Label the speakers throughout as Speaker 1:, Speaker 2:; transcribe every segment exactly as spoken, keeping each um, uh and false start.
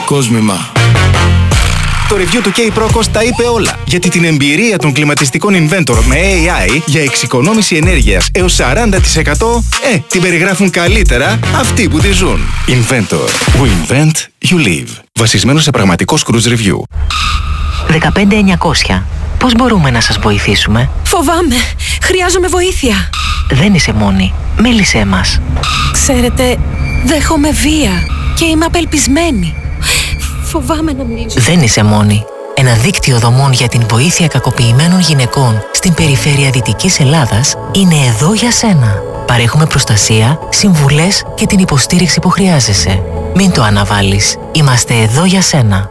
Speaker 1: κόσμημα. Το review του K-Procos τα είπε όλα, γιατί την εμπειρία των κλιματιστικών Inventor με έι άι για εξοικονόμηση ενέργειας έως σαράντα τοις εκατό ε, την περιγράφουν καλύτερα αυτοί που τη ζουν. Inventor. We invent, you live. Βασισμένο σε πραγματικό Cruise Review.
Speaker 2: δεκαπέντε εννιακόσια. Πώς μπορούμε να σας βοηθήσουμε?
Speaker 3: Φοβάμαι. Χρειάζομαι βοήθεια.
Speaker 2: Δεν είσαι μόνη. Μίλησέ μας.
Speaker 3: Ξέρετε, δέχομαι βία και είμαι απελπισμένη. Φοβάμαι να μιλήσω.
Speaker 2: Δεν είσαι μόνη. Ένα δίκτυο δομών για την βοήθεια κακοποιημένων γυναικών στην περιφέρεια Δυτικής Ελλάδας είναι εδώ για σένα. Παρέχουμε προστασία, συμβουλές και την υποστήριξη που χρειάζεσαι. Μην το αναβάλεις. Είμαστε εδώ για σένα.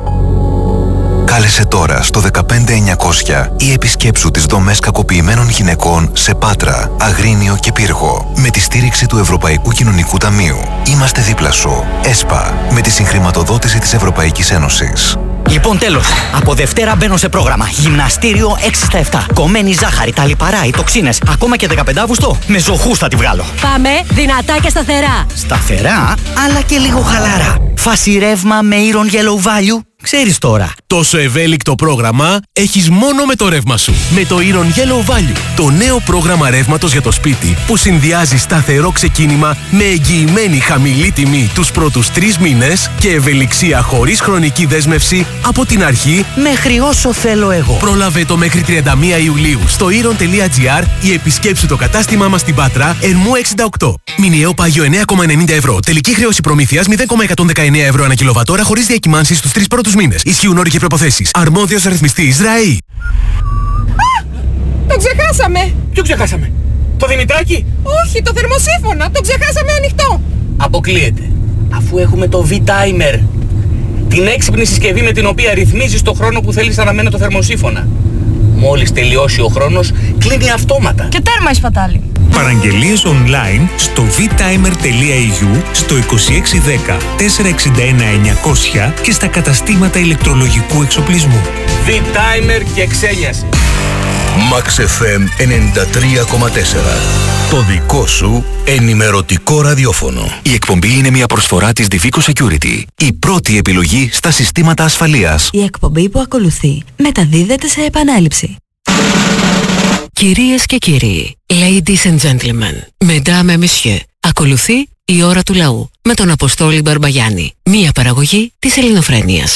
Speaker 4: Κάλεσε τώρα στο δεκαπέντε εννιακόσια ή επισκέψου τις δομές κακοποιημένων γυναικών σε Πάτρα, Αγρίνιο και Πύργο. Με τη στήριξη του Ευρωπαϊκού Κοινωνικού Ταμείου. Είμαστε δίπλα σου. ΕΣΠΑ. Με τη συγχρηματοδότηση της Ευρωπαϊκής Ένωσης.
Speaker 5: Λοιπόν, τέλος. Από Δευτέρα μπαίνω σε πρόγραμμα. Γυμναστήριο έξι στα επτά. Κομμένη ζάχαρη, τα λιπαρά, οι τοξίνες. Ακόμα και δεκαπέντε Αυγούστου. Με ζωχούς θα τη βγάλω.
Speaker 3: Πάμε δυνατά και σταθερά.
Speaker 5: Σταθερά, αλλά και λίγο χαλαρά. Φάση ρεύμα με Iron Yellow Value. Ξέρεις τώρα.
Speaker 6: Τόσο ευέλικτο πρόγραμμα έχεις μόνο με το ρεύμα σου. Με το Iron Yellow Value. Το νέο πρόγραμμα ρεύματος για το σπίτι που συνδυάζει σταθερό ξεκίνημα με εγγυημένη χαμηλή τιμή τους πρώτους τρεις μήνες και ευελιξία χωρίς χρονική δέσμευση από την αρχή
Speaker 5: μέχρι όσο θέλω εγώ.
Speaker 6: Πρόλαβε το μέχρι τριάντα μία Ιουλίου στο iron τελεία gr ή επισκέψου το κατάστημά μας στην Πάτρα, Ερμού εξήντα οκτώ. Μηνιαίο πάγιο εννέα κόμμα ενενήντα ευρώ. Τελική χρέωση προμήθειας μηδέν κόμμα εκατόν δεκαεννέα ευρώ ανά κιλοβατόρα χωρίς διακυμάνσεις στους τρεις πρώτους μήνες. Ισχύουν όροι και προϋποθέσεις. Αρμόδιος ρυθμιστής ΡΑΗ.
Speaker 3: Α! Το ξεχάσαμε!
Speaker 7: Ποιο ξεχάσαμε? Το Δημητράκι?
Speaker 3: Όχι, το θερμοσύφωνα! Το ξεχάσαμε ανοιχτό!
Speaker 7: Αποκλείεται. Αφού έχουμε το V-Timer. Την έξυπνη συσκευή με την οποία ρυθμίζεις το χρόνο που θέλεις να αναμένει το θερμοσύφωνα. Μόλις τελειώσει ο χρόνος, κλείνει αυτόματα.
Speaker 3: Και τέρμα η σπατάλη.
Speaker 8: Παραγγελίες online στο β-timer τελεία ι γιου, στο είκοσι έξι δέκα τετρακόσια εξήντα ένα εννιακόσια και στα καταστήματα ηλεκτρολογικού εξοπλισμού.
Speaker 7: V-Timer και ξένιαση.
Speaker 4: Max εφ εμ ενενήντα τρία κόμμα τέσσερα. Το δικό σου ενημερωτικό ραδιόφωνο. Η εκπομπή είναι μια προσφορά της Divico Security. Η πρώτη επιλογή στα συστήματα ασφαλείας.
Speaker 9: Η εκπομπή που ακολουθεί μεταδίδεται σε επανάληψη.
Speaker 2: Κυρίες και κύριοι, ladies and gentlemen, mesdames et messieurs, ακολουθεί η ώρα του λαού με τον Αποστόλη Μπαρμπαγιάννη. Μία παραγωγή της Ελληνοφρένειας.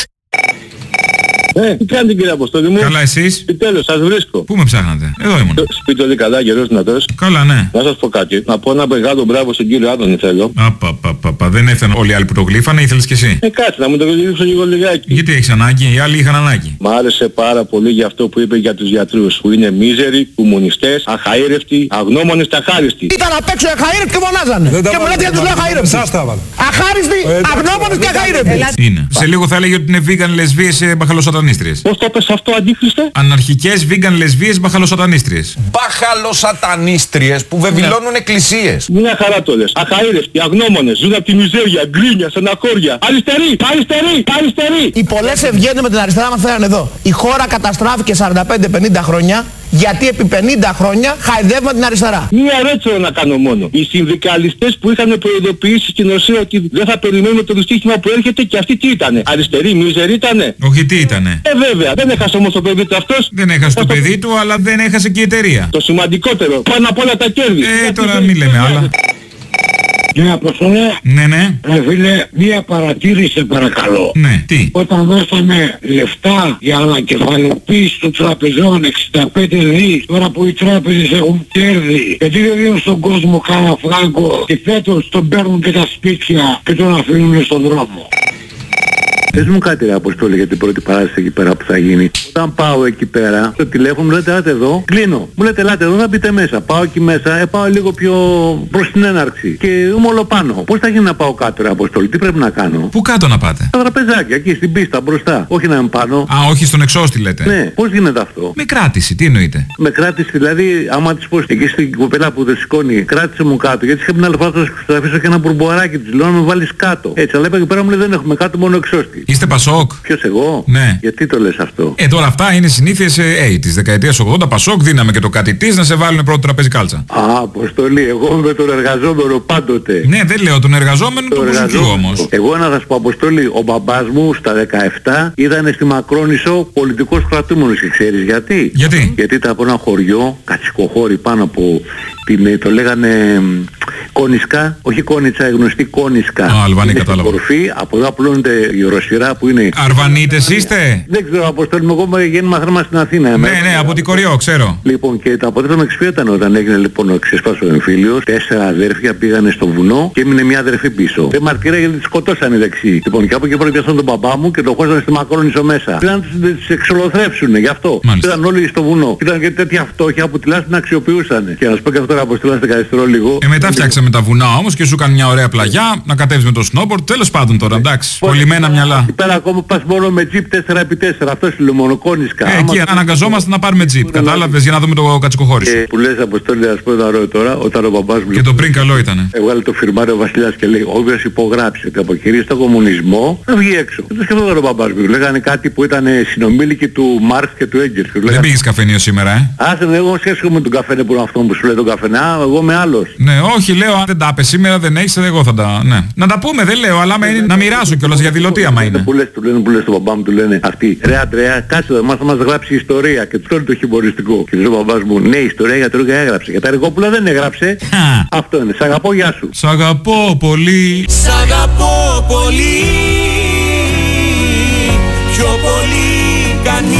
Speaker 10: Ε, τι κάνετε κύριε Αποστόλη μου?
Speaker 11: Καλά εσείς?
Speaker 10: Επιτέλους, σας βρίσκω.
Speaker 11: Πού με ψάχνατε? Εδώ ήμουν.
Speaker 10: Σπίτι όλοι καλά, γερός δυνατός?
Speaker 11: Καλά, ναι.
Speaker 10: Να σας πω κάτι. Να πω ένα μεγάλο μπράβο στον κύριο Άδωνη θέλω.
Speaker 11: Απαπαπαπα, δεν έφτανε όλοι οι άλλοι που το γλύφανε, ήθελες κι εσύ?
Speaker 10: Ε, κάτσε να μου το γλύφω λίγο λιγάκι.
Speaker 11: Γιατί έχεις ανάγκη, οι άλλοι είχαν ανάγκη.
Speaker 10: Μ' άρεσε πάρα πολύ για αυτό που είπε για τους γιατρούς, που είναι μίζεροι, κομμουνιστές, αχαήρευτοι, αγνώμονες και αχάριστοι.
Speaker 12: Ήταν απ' έξω αχαήρευτοι και φωνάζανε. Και μου λέτε γιατί τους λέω αχαήρευτοι. Αχάριστοι, αγνώμονες και αχαήρευτοι.
Speaker 11: Είναι. Σε λίγο θα έλεγε ότι είναι vegan λεσβείες μπαχαλοσατανίστριες.
Speaker 10: Πώς το πες αυτό, αντίχριστε?
Speaker 11: Αναρχικές vegan λεσβείες μπαχαλοσατανίστριες.
Speaker 13: Μπαχαλοσατανίστριες που βεβηλώνουν ναι. εκκλησίες.
Speaker 10: Μια χαρά το λες. Αχαήρευτοι, αγνώμονες, ζουν από τη μιζέρια, γκρίνια, στεναχώρια. Αριστεροί, αριστεροί, αριστεροί.
Speaker 12: Οι πολλές ευγένειες με την αριστερά μας φέραν εδώ. Η χώρα καταστράφηκε σαράντα πέντε πενήντα χρόνια. Γιατί επί πενήντα χρόνια χαϊδεύουμε την αριστερά.
Speaker 10: Μία ερώτηση να κάνω μόνο. Οι συνδικαλιστές που είχαν προειδοποιήσει στην ουσία ότι δεν θα περιμένουμε το δυστύχημα που έρχεται και αυτοί τι ήτανε? Αριστεροί, μίζεροι ήτανε?
Speaker 11: Όχι, τι ήτανε?
Speaker 10: Ε, βέβαια. Δεν έχασε όμως το παιδί του αυτός.
Speaker 11: Δεν έχασε το παιδί του, αλλά δεν έχασε και η εταιρεία.
Speaker 10: Το σημαντικότερο. Πάνω απ' όλα τα κέρδη.
Speaker 11: Ε, τώρα μην λέμε άλλα.
Speaker 14: Κύριε Αποστολέ,
Speaker 11: ναι, ναι.
Speaker 14: Ρε φίλε, μία παρατήρηση παρακαλώ.
Speaker 11: Ναι, τι?
Speaker 14: Όταν δώσαμε λεφτά για ανακεφαλοποίηση των τραπεζών εξήντα πέντε δις, τώρα που οι τράπεζες έχουν κέρδη, γιατί δεν δίνουν στον κόσμο κάνα φράγκο και φέτος τον παίρνουν και τα σπίτια και τον αφήνουν στον δρόμο.
Speaker 10: Πες μου κάτι ρε Αποστόλη για την πρώτη παράσταση εκεί πέρα που θα γίνει. Όταν πάω εκεί πέρα, στο τηλέφωνο μου λέτε άτε εδώ, κλείνω. Μου λέτε ελάτε εδώ να μπείτε μέσα. Πάω εκεί μέσα, ε, πάω λίγο πιο προς την έναρξη. Και είμαι όλο πάνω. Πώς θα γίνει να πάω κάτω ρε Αποστόλη, τι πρέπει να κάνω?
Speaker 11: Πού κάτω να πάτε?
Speaker 10: Στα τραπεζάκια, εκεί στην πίστα μπροστά. Όχι να είμαι πάνω.
Speaker 11: Α, όχι στον εξώστη λέτε.
Speaker 10: Ναι, πώς γίνεται αυτό?
Speaker 11: Με κράτηση, τι εννοείτε?
Speaker 10: Με κράτηση δηλαδή, άμα της πω εκεί στην κοπέλα που δεν σηκώνει, κράτησε μου κάτω. Γιατί είχα μια άλλη φορά να αφήσω και ένα μπουρμποαράκι της, λέω να με βάλεις κάτω. Έτσι, αλλά είπα εκεί πέρα μου λέει δεν έχουμε κάτω, μόνο εξώστη.
Speaker 11: Είστε Πασόκ?
Speaker 10: Ποιος εγώ?
Speaker 11: Ναι.
Speaker 10: Γιατί το λες αυτό?
Speaker 11: Ε, τώρα αυτά είναι συνήθειες ε, της δεκαετίας ογδόντα. Πασόκ, δίναμε και το κάτι της να σε βάλουν πρώτο τραπέζι κάλτσα.
Speaker 10: Α, Αποστολή, εγώ με τον εργαζόμενο πάντοτε.
Speaker 11: Ναι, δεν λέω τον εργαζόμενο, τον Μπουζουκιού όμως.
Speaker 10: Εγώ να σας πω, Αποστολή, ο μπαμπάς μου στα δεκαεπτά ήταν στη Μακρόνισσο πολιτικός κρατούμενος και ξέρεις γιατί?
Speaker 11: Γιατί?
Speaker 10: Γιατί ήταν από ένα χωριό, κατσικοχώρι πάνω από την, το λέγανε Κόνισκα, όχι Κόνιτσα, γνωστή Κόνισκα.
Speaker 11: Α, Αλβανή, κατάλαβα.
Speaker 10: Κορφή, από εδώ πλώνεται η Οροσειρά που είναι...
Speaker 11: Αρβανίτες είστε?
Speaker 10: Δεν ξέρω, Αποστολή, εγώ με γέννημα θρέμα στην Αθήνα.
Speaker 11: Ναι, ναι, από την Κοριό, ξέρω.
Speaker 10: Λοιπόν, και το αποτέλεσμα ποιο ήταν όταν έγινε λοιπόν ο ξεσπάσος ο εμφύλιος, τέσσερα αδέρφια πήγανε στο βουνό και έμεινε μια αδερφή πίσω. Δεν μαρτυρία γιατί τις σκοτώσαν οι δεξιοί. Λοιπόν, και από εκεί προκειάσαν τον παπά μου και τον χώσανε στη Μακρόνισσο μέσα. Πήγαν να τις εξολοθρέψουνε γι' αυτό. Πήγαν όλοι στο βουνό. Ήταν και τέτοια φτώχεια που τουλάχιστον αξιοποιούσαν. Και να σου πω και αυτό, Αποστολή, καθυστερώ λίγο.
Speaker 11: Ε, μετά φτιάξαμε τα βουνά όμως και σου έκανε μια ωραία πλαγιά να κατέβεις με το snowboard. Τέλος πάντων τώρα, εντάξει. Κολλημένα μυαλά.
Speaker 10: Εκεί πέρα ακόμα πας μόνο με τζιπ τέσσερα επί τέσσερα. Αυτό είναι μόνο Κόνισκα.
Speaker 11: Ε, εκεί αναγκαζόμαστε να πάρουμε τζιπ. Κατάλαβες, για να δούμε το κατσικοχώρι σου.
Speaker 10: Που λες, Αποστόλη, ας πω ένα ρόλο τώρα, όταν ο μπαμπάς μου...
Speaker 11: Και το πριν καλό ήτανε.
Speaker 10: Έβγαλε το φιρμάριο ο Βασιλιάς και λέει, όποιος υπογράψει ότι αποκηρύσει τον κομμουνισμό, θα βγει έξω. Δεν το σκεφτόταν ο μπαμπάς μου. Λέγανε κάτι που ήταν συνομήλικοι του Μάρξ και του Έγκελς.
Speaker 11: Δεν πήγες καφενείο σήμερα, ε.
Speaker 10: Άσε, εγώ σχέση με τον καφέ που είναι αυτό που σου λέει τον καφέ. Α, εγώ είμαι άλλος.
Speaker 11: Ναι, όχι, λέω, αν δεν τα πες σήμερα, δεν έχεις, εγώ θα τα... Ναι. Να τα πούμε, δεν λέω, αλλά είναι να μοιράσω κιόλας για δηλωτή άμα είναι.
Speaker 10: Που λες, του λένε, που λες στον μπαμπά μου, του λένε αυτοί, ρε Αντρέα, κάτσε εδώ, μας θα μας γράψει ιστορία και του φέρνει το χιουμοριστικό. Και λέει ο μπαμπάς μου, ναι, ιστορία για το Ρίγα έγραψε. Για τα Ριγόπουλα δεν έγραψε. Αυτό είναι, σ' αγαπώ, γεια σου.
Speaker 11: Σ' αγαπώ πολύ.
Speaker 15: Σ' αγαπώ πολύ. Πιο πολύ κανείς.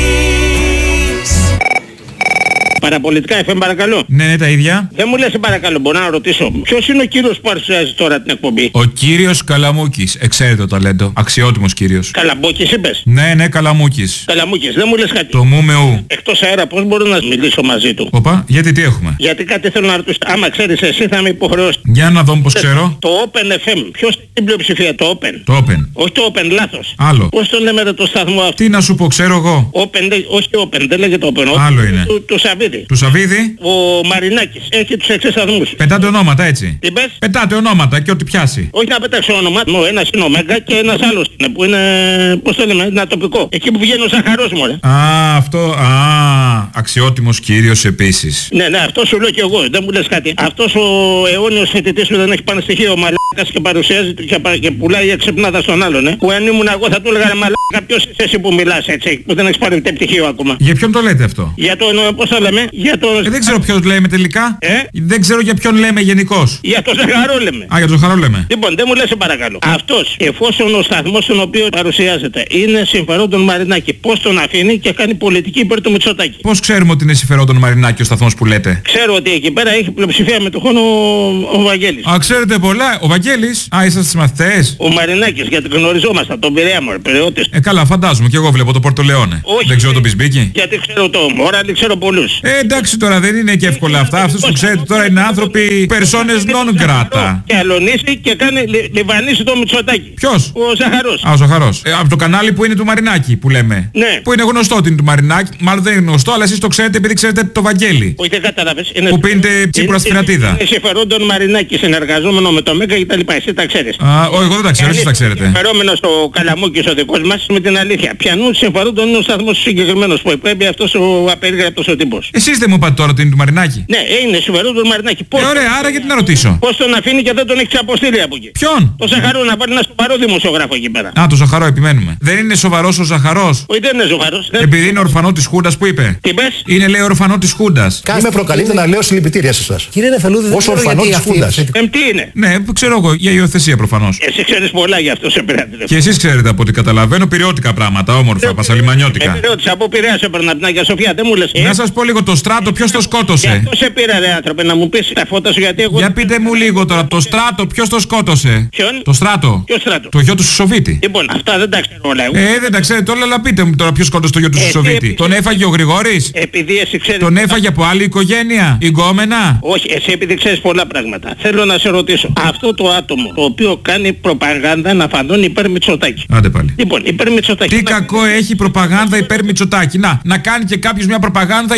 Speaker 16: Παραπολιτικά εφ εμ παρακαλώ.
Speaker 11: Ναι, ναι, τα ίδια.
Speaker 16: Δεν μου λες παρακαλώ, μπορώ να ρωτήσω. Ποιος είναι ο κύριος που παρουσιάζει τώρα την εκπομπή?
Speaker 11: Ο κύριος Καλαμούκης. Εξαίρετο ταλέντο. Αξιότιμος κύριος.
Speaker 16: Καλαμπόκης είπες?
Speaker 11: Ναι, ναι, Καλαμούκης.
Speaker 16: Καλαμούκης, δεν μου λες κάτι.
Speaker 11: Το μου με ου.
Speaker 16: Εκτός αέρα πώς μπορώ να μιλήσω μαζί του?
Speaker 11: Οπα, γιατί τι έχουμε?
Speaker 16: Γιατί κάτι θέλω να ρωτήσω. Άμα ξέρεις εσύ θα με υποχρεώσει.
Speaker 11: Για να δω πως ξέρω.
Speaker 16: Το Open εφ εμ. Ποιος είναι την πλειοψηφία? Το Open.
Speaker 11: Το Open.
Speaker 16: Όχι το Open, λάθος.
Speaker 11: Άλλο.
Speaker 16: Πώς το λέμε ρε, το σταθμό αυτό?
Speaker 11: Τι να σου πω, ξέρω εγώ.
Speaker 16: Open, όχι Open, δεν λέγεται Open.
Speaker 11: Άλλο είναι.
Speaker 16: Του, του Σαββίδη.
Speaker 11: Του Σαββίδη.
Speaker 16: Ο Μαρινάκης έχει τους εξής σταθμούς.
Speaker 11: Πετάτε ονόματα έτσι.
Speaker 16: Τι πες?
Speaker 11: Πετάτε ονόματα και ό,τι πιάσει.
Speaker 16: Όχι να πετάξω όνομα. Ο ένας είναι ο Μέγκα και ένας άλλος είναι που είναι, πώς το λέμε, ένα τοπικό. Εκεί που βγαίνει ο Σαχαρός μου, ρε.
Speaker 11: Α, αυτό, α, αξιότιμος κύριος επίσης.
Speaker 16: Ναι, ναι, αυτό σου λέω και εγώ, δεν μου λες κάτι. Αυτός ο αιώνιος φοιτητής που δεν έχει πάνω στοιχείο, ο μαλάκας και παρουσιάζει και, και πουλάει εξυπνάδα στον άλλον, ε. Που αν ήμουν εγώ θα του έλεγα ρε μαλάκα, ποιος είσαι εσύ που μιλάς έτσι, που δεν έχεις πάρει ούτε πτυχίο ακόμα.
Speaker 11: Για ποιον το λέτε αυτό?
Speaker 16: Για τον, πώς το λέμε, για τον...
Speaker 11: Ε, δεν ξέρω ποιος λέμε τελικά.
Speaker 16: Ε?
Speaker 11: Δεν ξέρω για ποιον λέμε γενικώς.
Speaker 16: Για τον Ζαχαρό λέμε.
Speaker 11: Α, για τον Ζαχαρό λέμε.
Speaker 16: Λοιπόν, δεν μου λες σε παρακαλώ. Αυτός, εφόσον ο σταθμός στον οποίο παρουσιάζεται είναι συμφερόντων Μαρινάκη, πώς τον αφήνει και κάνει πολιτική υπέρ του Μητσοτάκη?
Speaker 11: Πώς ξέρουμε ότι είναι συμφερόντων Μαρινάκη ο σταθμός που λέτε?
Speaker 16: Ξέρω ότι εκεί πέρα έχει πλειοψηφία με το χρόνο ο, ο Βαγγέλης.
Speaker 11: Α, ξέρετε πολλά. Ο Βαγγέλης. Α, είσαστε στις μαθητές.
Speaker 16: Ο Μαρινάκης, γιατί γνωριζόμασταν, τον Πειραιά μου, Πειραιώτης.
Speaker 11: Ε, καλά, φαντάζομαι. Και εγώ βλέπω το Πορτολεόνε.
Speaker 16: Όχι.
Speaker 11: Δεν ξέρω τον Πισμπίκη.
Speaker 16: Γιατί ξέρω το Μόραλι, ξέρω πολλούς.
Speaker 11: Ε, εντάξει τώρα, δεν είναι και εύκολα αυτά. Αυτούς που ξέρετε τώρα είναι άνθρωποι personas non grata.
Speaker 16: Και αλωνίσει και κάνει λιβανίσει το Μητσοτάκη.
Speaker 11: Ποιος?
Speaker 16: Ο Ζαχαρός.
Speaker 11: Α, ο Ζαχαρός. Ε, από το κανάλι που είναι του Μαρινάκη που λέμε.
Speaker 16: Ναι.
Speaker 11: Που είναι γνωστό ότι είναι του Μαρινάκη. Μάλλον δεν είναι γνωστό, αλλά εσείς το ξέρετε επειδή ξέρετε το Βαγγέλη.
Speaker 16: Όχι, δεν κατάλαβες.
Speaker 11: Που πίνετε τσίπουρα στη φρατίδα.
Speaker 16: Είναι συμφερόντων Μαρινάκη, συνεργαζόμενο με το Μέγκα κτλ. Εσύ τα ξέρεις.
Speaker 11: Α, όχι, εγώ δεν τα ξέρω, εσείς τα ξέρετε.
Speaker 16: Συμφερόμενος ο Καλαμούκης ο δικός μας με την αλήθεια. Πιανού συμφερόντων είναι ο σταθμός συγκεκριμένος που πρέπει αυτός ο απερίγραπτος ο τύπος.
Speaker 11: Εσείς δεν μου είπατε τώρα ότι είναι του Μαρινάκη?
Speaker 16: Ναι, είναι συμφερόντων Μαρινάκη.
Speaker 11: Ε, ωραία, άρα γιατί να ρωτήσω.
Speaker 16: Πώς τον αφήνει και δεν τον έχει ξαποστείλει από εκεί?
Speaker 11: Ποιον?
Speaker 16: Το Ζαχαρό, να βάλει ένα σοβαρό δημοσιογράφο εκεί πέρα.
Speaker 11: Α, το Ζαχαρό επιμένουμε. Δεν είναι σοβαρός ο Ζαχαρός?
Speaker 16: Όχι, δεν είναι σοβαρός.
Speaker 11: Επειδή είναι ορφανό της Χούντας που είπε.
Speaker 16: Τι πες?
Speaker 11: Είναι λέει ορφανό της Χούντας.
Speaker 17: Μη με προκαλείτε να λέω συλληπιτήρια σε εσάς.
Speaker 18: Κύριε Νεφελούδη, δεν
Speaker 17: όσο ορφανό της Χούντας.
Speaker 16: Ε, τι είναι?
Speaker 11: Ναι, ξέρω εγώ, για υιοθεσία προφανώς.
Speaker 16: Εσύ ξέρεις πολλά για αυτό σε Πειραιά.
Speaker 11: Και εσείς ξέρετε από ό,τι καταλαβαίνω πυριώτικα πράγματα, όμορφα, πασαλιμανιώτικα.
Speaker 16: Με πειριώτης, από Πειραιά σε έπαιρνα την Αγία Σοφία, δεν μου λες.
Speaker 11: Να σας πω λίγο το στράτο, ποιος το σκότωσε?
Speaker 16: Για αυτό σε πήρα ρε άνθρωπε, να μου πεις τα φώτα σου γιατί εγώ...
Speaker 11: Για πείτε μου λίγο τώρα, το στράτο ποιος το σκότωσε?
Speaker 16: Ποιον?
Speaker 11: Το στράτο.
Speaker 16: Ποιο στράτο?
Speaker 11: Το γιο του Σουσοβίτη.
Speaker 16: Λοιπόν, αυτά δεν τα ξέρω όλα εγώ.
Speaker 11: Ε, δεν τα ξέρετε όλα, αλλά πείτε μου τώρα ποιος σκότωσε το γιο του
Speaker 16: Ε,
Speaker 11: Σουσοβίτη.
Speaker 16: τι,
Speaker 11: Τον έφαγε ο Γρηγόρης?
Speaker 16: Επειδή εσύ ξέρεις...
Speaker 11: Τον έφαγε από άλλη οικογένεια? Γκόμενα?
Speaker 16: Όχι, εσύ επειδή ξέρεις πολλά πράγματα. Θέλω να σε ρωτήσω. Αυτό το άτομο το οποίο κάνει προπαγάνδα να φανώνει υπέρ Μητσοτάκη.
Speaker 11: Άντε πάλι.
Speaker 16: Λοιπόν, υπέρ Μητσοτάκη.
Speaker 11: Τι κακό έχει προπαγάνδα υπέρ Μητσοτάκη? Να, να κάνει και κάποιος μια προπαγάνδα υπέρ του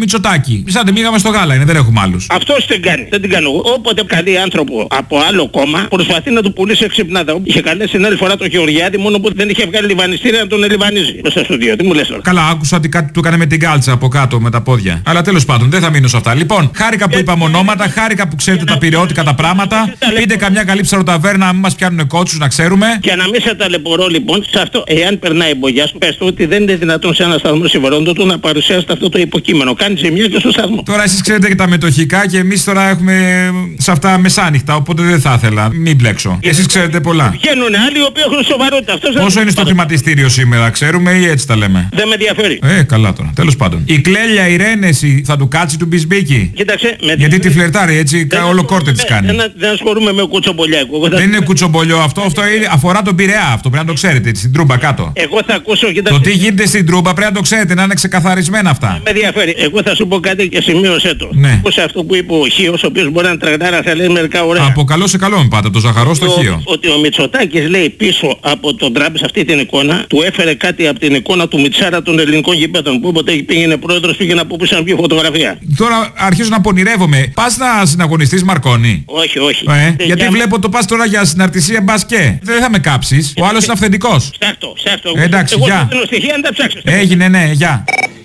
Speaker 11: Μητσοτάκη. Σαν τη μήγαμε στο γάλα είναι, δεν έχουμε άλλους.
Speaker 16: Αυτός την κάνει, δεν την κάνω εγώ. Όποτε καλεί άνθρωπο από άλλο κόμμα προσπαθεί να του πουλήσει εξυπνάδα. Είχε καλέσει την άλλη φορά το Γεωργιάδη μόνο που δεν είχε βγάλει λιβανιστήρια να τον ελιβανίζει. Στο στούντιο, τι μου λες τώρα.
Speaker 11: Καλά, άκουσα ότι κάτι του έκανε με την κάλτσα από κάτω με τα πόδια. Αλλά τέλος πάντων, δεν θα μείνω σε αυτά. Λοιπόν, χάρηκα που είπαμε ονόματα, χάρηκα που ξέρετε τα πυρεώτικα τα πράγματα. Πείτε καμιά καλή ψαροταβέρνα, να μην μας πιάνουν κότσους, να ξέρουμε.
Speaker 16: Για να μην σε ταλαιπωρώ λοιπόν, σε αυτό, εάν περνάει μπογιά σου, πες του ότι δεν είναι δυνατόν σε ένα σταθμό συμφερόντων του να παρουσιάσετε αυτό το υποκείμενο. Κάνει ζημιά και στο σταθμό.
Speaker 11: Τώρα εσείς ξέρετε και τα μετοχικά και εμείς τώρα έχουμε σε αυτά μεσάνυχτα, οπότε δεν θα ήθελα. Μην μπλέξω. Εσείς ξέρετε πολλά.
Speaker 16: Βγαίνουν άλλοι οι οποίοι έχουν σοβαρότητα. Αυτός
Speaker 11: πόσο είναι στο χρηματιστήριο σήμερα, ξέρουμε ή έτσι τα λέμε.
Speaker 16: Δεν με ενδιαφέρει.
Speaker 11: Ε, καλά τώρα. Τέλος πάντων. Η Κλέλια η Ρένεση θα του κάτσει του Μπισμπίκη.
Speaker 16: Κοίταξε. Με
Speaker 11: γιατί τη φλερτάρει έτσι, όλο κόρτε της κάνει.
Speaker 16: Δεν, δεν ασχολούμαι με κουτσομπολιάκο.
Speaker 11: Δεν είναι κουτσομπολιό αυτό, αυτό είναι, αφορά τον Πειραιά. Αυτό πρέπει να το ξέρετε, στην Τρούμπα κάτω.
Speaker 16: Εγώ θα ακούσω, κοίταξε.
Speaker 11: Το τι γίνεται στην Τρούμπα πρέπει να το ξέρετε, να είναι ξεκαθαρισμένα αυτά.
Speaker 16: Με ενδιαφέρει. Εγώ θα σου πω κάτι και σημείωσέ το.
Speaker 11: Ναι.
Speaker 16: Πώς αυτό που είπε ο Χίος, ο οποίος μπορεί να τραγουδάρα, θα λέει μερικά ωραία.
Speaker 11: Από καλό σε καλό με πάτε, το ζαχαρό στο Χίο.
Speaker 16: Ότι ο Μητσοτάκης λέει πίσω από τον Τραμπ σε αυτή την εικόνα, του έφερε κάτι από την εικόνα του Μιτσάρα των ελληνικών γηπέδων. Που όποτε πήγαινε πρόεδρος πήγαινε από πίσω να βγει φωτογραφία.
Speaker 11: Τώρα αρχίζω να πονηρεύομαι. Πας να συναγωνιστείς Μαρκόνη?
Speaker 16: Όχι, όχι.
Speaker 11: Ε, γιατί για... βλέπω το πας τώρα για συναρτησία μπασκέ. Δεν θα με κάψεις. Ο άλλος είναι αυθεντικός.
Speaker 16: Ψάχτο, ψάχτο.
Speaker 11: Ε, εντάξει,
Speaker 16: εγώ
Speaker 11: γεια.
Speaker 16: θέλω στοιχεία να τα ψάξω.
Speaker 11: Έγινε, ναι, γεια.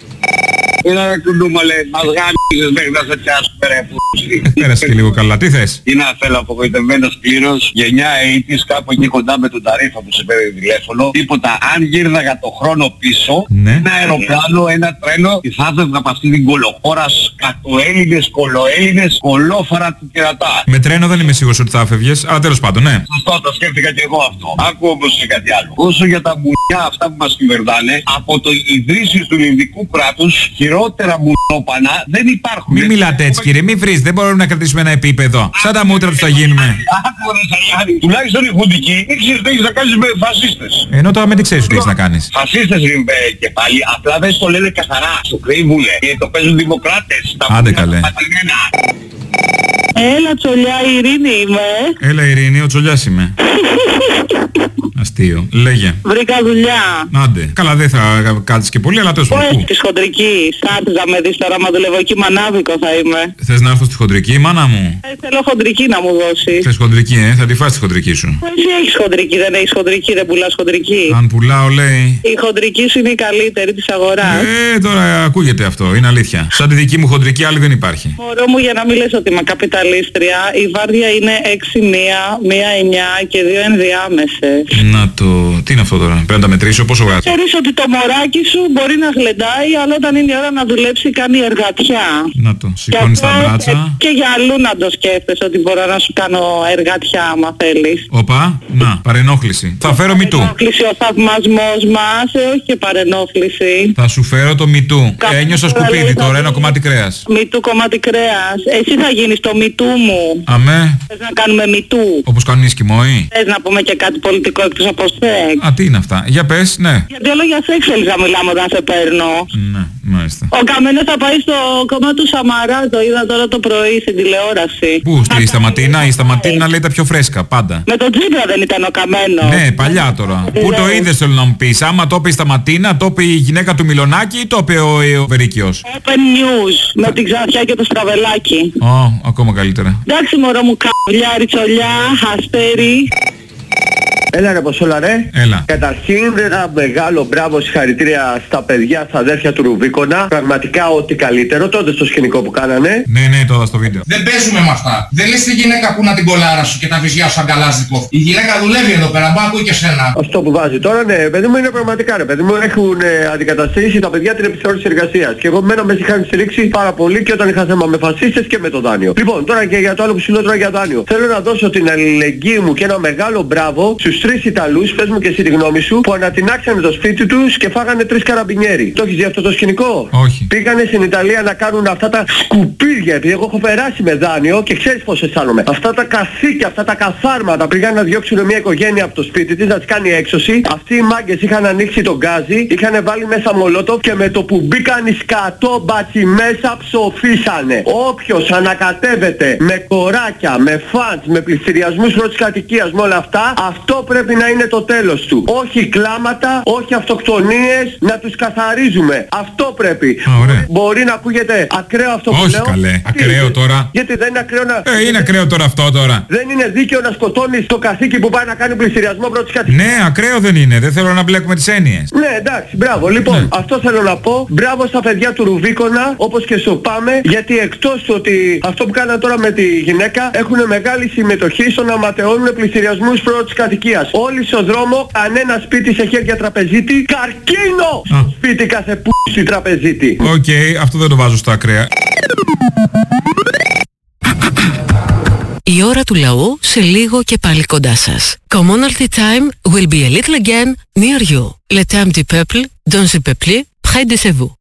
Speaker 14: Έλα ρε κουντούμα λέει, μας γάμισες μέχρι να σε πιάσουμε ρε πούστη.
Speaker 11: Πέρασε και λίγο καλά, τι θες?
Speaker 14: Είναι θέλω απογοητευμένος πλήρως, γενιά ογδόντα κάπου εκεί κοντά με τον Ταρίφα που σε παίρνει τηλέφωνο. Τίποτα, αν γύρναγα το χρόνο πίσω,
Speaker 11: ναι.
Speaker 14: Ένα αεροπλάνο, ένα τρένο, θα έφευγα από αυτή την κολοχώρα σκατοέλληνες, κολοέλληνες, κολόφαρα του κερατά.
Speaker 11: Με τρένο δεν είμαι σίγουρος ότι θα έφευγες, αλλά τέλος πάντων, ναι.
Speaker 14: Σωστό, το σκέφτηκα και εγώ αυτό. Άκου όμως και κάτι άλλο. Όσο για τα μουνιά αυτά που μας κυβερνάνε, από το ιδρύσεις του ελληνικού κράτους, χειρότερα μουνόπανα δεν υπάρχουν.
Speaker 11: Μην μιλάτε έτσι κύριε, μην βρεις, δεν μπορούμε να κρατήσουμε ένα επίπεδο. Σαν τα μούτρα τους θα γίνουμε.
Speaker 14: Άκου ρε Σαγιάννη, τουλάχιστον οι χουντικοί δεν ξέρεις τι έχεις να κάνεις με φασίστες.
Speaker 11: Ενώ τώρα με τι ξέρεις τι έχεις να κάνεις.
Speaker 14: Φασίστες είναι και πάλι, απλά δεν το λένε καθαρά. Στο κρύβουνε και το παίζουν δημοκράτες.
Speaker 11: Άντε καλέ.
Speaker 18: Έλα Τσολιά, η Ειρήνη είμαι.
Speaker 11: Έλα Ειρήνη, ο Τσολιάς είμαι. Αστείο. Λέγε.
Speaker 18: Βρήκα δουλειά.
Speaker 11: Άντε. Καλά δεν θα κάτσεις και πολύ, αλλά τέλος πάντων.
Speaker 18: Πού της χοντρικής. Άρχιζα να με δεις τώρα, μα δουλεύω εκεί μανάβικο θα είμαι.
Speaker 11: Θες να έρθω στη χοντρική, μάνα μου?
Speaker 18: Ε, θέλω χοντρική να μου δώσεις.
Speaker 11: Θες χοντρική, ε, θα τη φας τη χοντρική σου.
Speaker 18: Εσύ έχεις χοντρική, δεν έχεις χοντρική, δεν πουλάς χοντρική.
Speaker 11: Αν πουλάω λέει.
Speaker 18: Η χοντρική σου είναι η καλύτερη της αγοράς.
Speaker 11: Ε, τώρα ακούγεται αυτό, είναι αλήθεια. Σαν τη δική μου χοντρική άλλη δεν υπάρχει.
Speaker 18: Μωρό μου, για να μην λες ότι είμαι καπιταλίστρια, η βάρδια είναι έξι μία, μία εννιά και δύο ενδιάμεσες.
Speaker 11: Να το... Τι είναι αυτό τώρα, πρέπει να τα μετρήσω, πόσο βγάζει?
Speaker 18: Ξέρεις ότι το μωράκι σου μπορεί να γλεντάει, αλλά όταν είναι η ώρα να δουλέψει κάνει εργατιά.
Speaker 11: Να το, σηκώνεις τα μπράτσα.
Speaker 18: Και για αλλού να το σκέφτεσαι ότι μπορώ να σου κάνω εργατιά άμα θέλεις.
Speaker 11: Οπα, να, παρενόχληση. Θα φέρω μητού.
Speaker 18: Παρενόχληση ο θαυμασμός μας, ε, όχι και παρενόχληση.
Speaker 11: Θα σου φέρω το μητού. Ένιωσα σκουπίδι τώρα, ένα κομμάτι κρέας.
Speaker 18: Μητού κομμάτι κρέας. Εσύ θα γίνεις το μητού μου.
Speaker 11: Αμέ.
Speaker 18: Θες να κάνουμε μητού.
Speaker 11: Όπως κάνουν οι Εσκιμόοι.
Speaker 18: Θες να πούμε και κάτι πολιτικό εκτός από σεξ.
Speaker 11: Α, τι είναι αυτά. Για πες, ναι.
Speaker 18: Γιατί όλο για σεξ θέλεις να μιλάμε όταν σε παίρνω.
Speaker 11: Ναι, μάλιστα.
Speaker 18: Ο Καμένος θα πάει στο κομμάτι του Σαμαρά, το είδα τώρα το πρωί στην τηλεόραση.
Speaker 11: Πού, στη Σταματίνα, η Σταματίνα λέει τα πιο φρέσκα, πάντα.
Speaker 18: Με τον Τζίπρα δεν ήταν ο Καμένος.
Speaker 11: Ναι, παλιά τώρα. Πού το είδες θέλω να μου πεις, άμα το είπε η Σταματίνα, το είπε η γυναίκα του Μιλονάκη ή το είπε ο, ο Βερίκιος?
Speaker 18: Open News, με την Ξανθιά και το Στραβελάκι.
Speaker 11: Ω, oh, ακόμα καλύτερα.
Speaker 18: Εντάξει μωρό μου, καβλιά, ριτσολιά, αστέρι.
Speaker 19: Έλα ρε Ποσόλα ρε.
Speaker 11: Έλα.
Speaker 19: Καταρχήν ένα μεγάλο μπράβο, συγχαρητήρια στα παιδιά, στα αδέρφια του Ρουβίκονα. Πραγματικά ό,τι καλύτερο τότε στο σκηνικό που κάνανε.
Speaker 11: Ναι, ναι, τώρα στο βίντεο.
Speaker 20: Δεν παίζουμε με αυτά. Δεν λες τη γυναίκα που να την κολάρα σου και τα βυζιά σου αγκαλάζικο. Η γυναίκα δουλεύει εδώ πέρα, μπα ακούει και σένα.
Speaker 19: Αυτό που βάζει τώρα, ναι, παιδί μου είναι πραγματικά ρε παιδί μου. Έχουν ε, αντικαταστήσει τα παιδιά την επιθεώρηση εργασίας. Και εγώ μένα με είχαν στηρίξει πάρα πολύ και όταν είχα θέμα με φασίστες και με το δάνειο. Λοιπόν, τώρα και για το άλλο που σου λέω τώρα για δάνειο. Θέλω να δώσω την αλληλεγγύη μου και ένα μεγάλο μπράβο στους τρεις Ιταλούς, πες μου και εσύ τη γνώμη σου, που ανατινάξανε το σπίτι τους και φάγανε τρεις καραμπινιέρι. Το έχεις δει αυτό το σκηνικό?
Speaker 11: Όχι.
Speaker 19: Πήγανε στην Ιταλία να κάνουν αυτά τα σκουπίδια, επειδή εγώ έχω περάσει με δάνειο και ξέρεις πώς αισθάνομαι. Αυτά τα καθήκια, αυτά τα καθάρματα, πήγαν να διώξουν μια οικογένεια από το σπίτι της, να της κάνει έξωση. Αυτοί οι μάγκες είχαν ανοίξει τον γκάζι, είχαν βάλει μέσα μολότοφ και με το που μπήκαν οι σκατόμπατσοι μέσα ψοφήσανε. Όποιος ανακατεύεται με κοράκια, με φαντς, με πληστηριασμούς πρώτης κατοικίας, με όλα αυτά, αυτό πρέπει να είναι το τέλος του. Όχι κλάματα, όχι αυτοκτονίες, να τους καθαρίζουμε. Αυτό πρέπει.
Speaker 11: Α,
Speaker 19: μπορεί να ακούγεται ακραίο αυτό που
Speaker 11: όχι
Speaker 19: λέω.
Speaker 11: Καλέ, ακραίο τώρα.
Speaker 19: Γιατί δεν είναι ακραίο να...
Speaker 11: Ε, είναι ακραίο τώρα αυτό τώρα.
Speaker 19: Δεν είναι δίκαιο να σκοτώνεις το καθήκη που πάει να κάνει πληστηριασμό πρώτης κατοικίας.
Speaker 11: Ναι, ακραίο δεν είναι. Δεν θέλω να μπλέκουμε τις έννοιες.
Speaker 19: Ναι, εντάξει, μπράβο. Λοιπόν, ναι. αυτό θέλω να πω. Μπράβο στα παιδιά του Ρουβίκονα, όπως και στο Πάμε, γιατί εκτός του ότι αυτό που κάνανε τώρα με τη γυναίκα έχουν μεγάλη συμμετοχή στο να ματαιώνουν πληστηριασμούς πρώτης κατοικίας. Όλοι στο δρόμο, κανένα σπίτι σε χέρια τραπεζίτη, καρκίνο στο σπίτι κάθε π***η τραπεζίτη.
Speaker 11: Οκ, okay, αυτό δεν το βάζω στα ακραία.
Speaker 2: Η ώρα του λαού σε λίγο και πάλι κοντά σας. Commonalty time will be a little again near you. Le temps du peuple, dans le peuple, près de vous.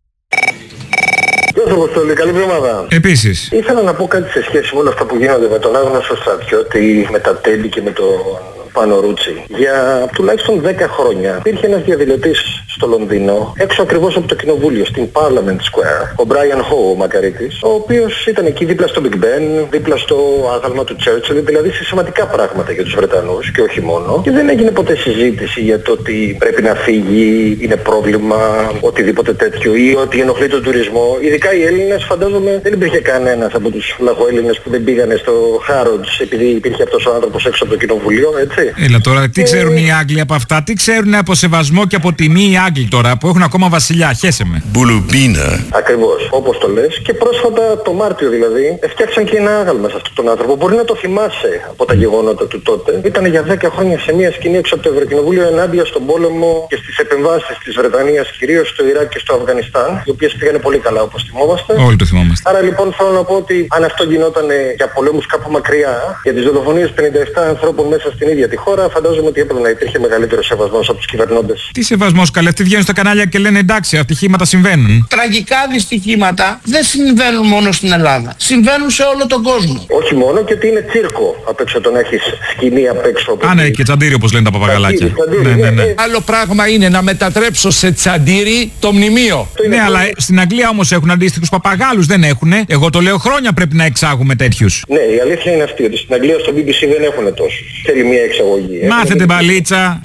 Speaker 21: Γεια σας Αποστόλη, καλή εβδομάδα.
Speaker 11: Επίσης.
Speaker 21: Ήθελα να πω κάτι σε σχέση με όλα αυτά που γίνονται με τον άγνωστο στρατιώτη, με τα τέλη και με το Πάνο Ρούτσι. Για τουλάχιστον δέκα χρόνια υπήρχε ένας διαδηλωτής στο Λονδίνο, έξω ακριβώς από το κοινοβούλιο, στην Parliament Square, ο Brian Ho, ο μακαρίτης, ο οποίος ήταν εκεί δίπλα στο Big Ben, δίπλα στο άγαλμα του Churchill, δηλαδή σε σημαντικά πράγματα για τους Βρετανούς και όχι μόνο. Και δεν έγινε ποτέ συζήτηση για το ότι πρέπει να φύγει, είναι πρόβλημα, οτιδήποτε τέτοιο, ή ότι ενοχλεί τον τουρισμό. Ειδικά οι Έλληνες, φαντάζομαι δεν υπήρχε κανένας από τους λαχοέλληνες που δεν πήγανε στο Harrods επειδή υπήρχε αυτός ο άνθρωπος έξω από το κοινοβουλίο, έτσι.
Speaker 11: Έλα τώρα, τι ξέρουν οι Άγγλοι από αυτά, τι ξέρουν από σεβασμό και από τιμή οι Άγγλοι τώρα που έχουν ακόμα βασιλιά, χέσε με.
Speaker 21: Μπουλουμπίνα. Ακριβώς, όπως το λες. Και πρόσφατα, το Μάρτιο δηλαδή, φτιάξαν και ένα άγαλμα σε αυτόν τον άνθρωπο. Μπορεί να το θυμάσαι από τα γεγονότα του τότε. Ήταν για δέκα χρόνια σε μια σκηνή έξω από το Ευρωκοινοβούλιο ενάντια στον πόλεμο και στις επεμβάσεις της Βρετανίας, κυρίως στο Ιράκ και στο Αφγανιστάν, οι οποίες πήγανε πολύ καλά όπως θυμόμαστε.
Speaker 11: Όλοι το θυμόμαστε.
Speaker 21: Άρα λοιπόν θέλω να πω ότι αν αυτό γινόταν για πολέμους κάπου μακριά, για τις δολοφονίες πενήντα επτά ανθρώπων μέσα στην ίδια τη χώρα, φαντάζομαι ότι έπρεπε να υπήρχε μεγαλύτερο σεβασμός από τους κυβερνώντες.
Speaker 11: Τι σεβασμός καλέ, αυτοί βγαίνουν στα κανάλια και λένε εντάξει, ατυχήματα συμβαίνουν.
Speaker 22: Τραγικά δυστυχήματα δεν συμβαίνουν μόνο στην Ελλάδα. Συμβαίνουν σε όλο τον κόσμο.
Speaker 21: Όχι μόνο, και ότι είναι τσίρκο απ' έξω το να έχεις σκηνή απ' έξω.
Speaker 11: Α, ναι, και τσαντήρι όπως λένε τα παπαγαλάκια.
Speaker 22: Ναι, ναι, ναι. Άλλο πράγμα είναι να μετατρέψω σε τσαντήρι το μνημείο.
Speaker 11: Ναι, αλλά στην Αγγλία όμως έχουν αντίστοιχους παπαγάλους, δεν έχουνε. Εγώ το λέω χρόνια πρέπει να εξάγουμε τέτοιους.
Speaker 21: Ναι, η αλήθεια είναι αυτή, ότι στην Αγγλία στο μπι μπι σι δεν έχουν τόσους. Θέλει μια εξαγωγή.
Speaker 11: Μάθετε μπαλίτσα.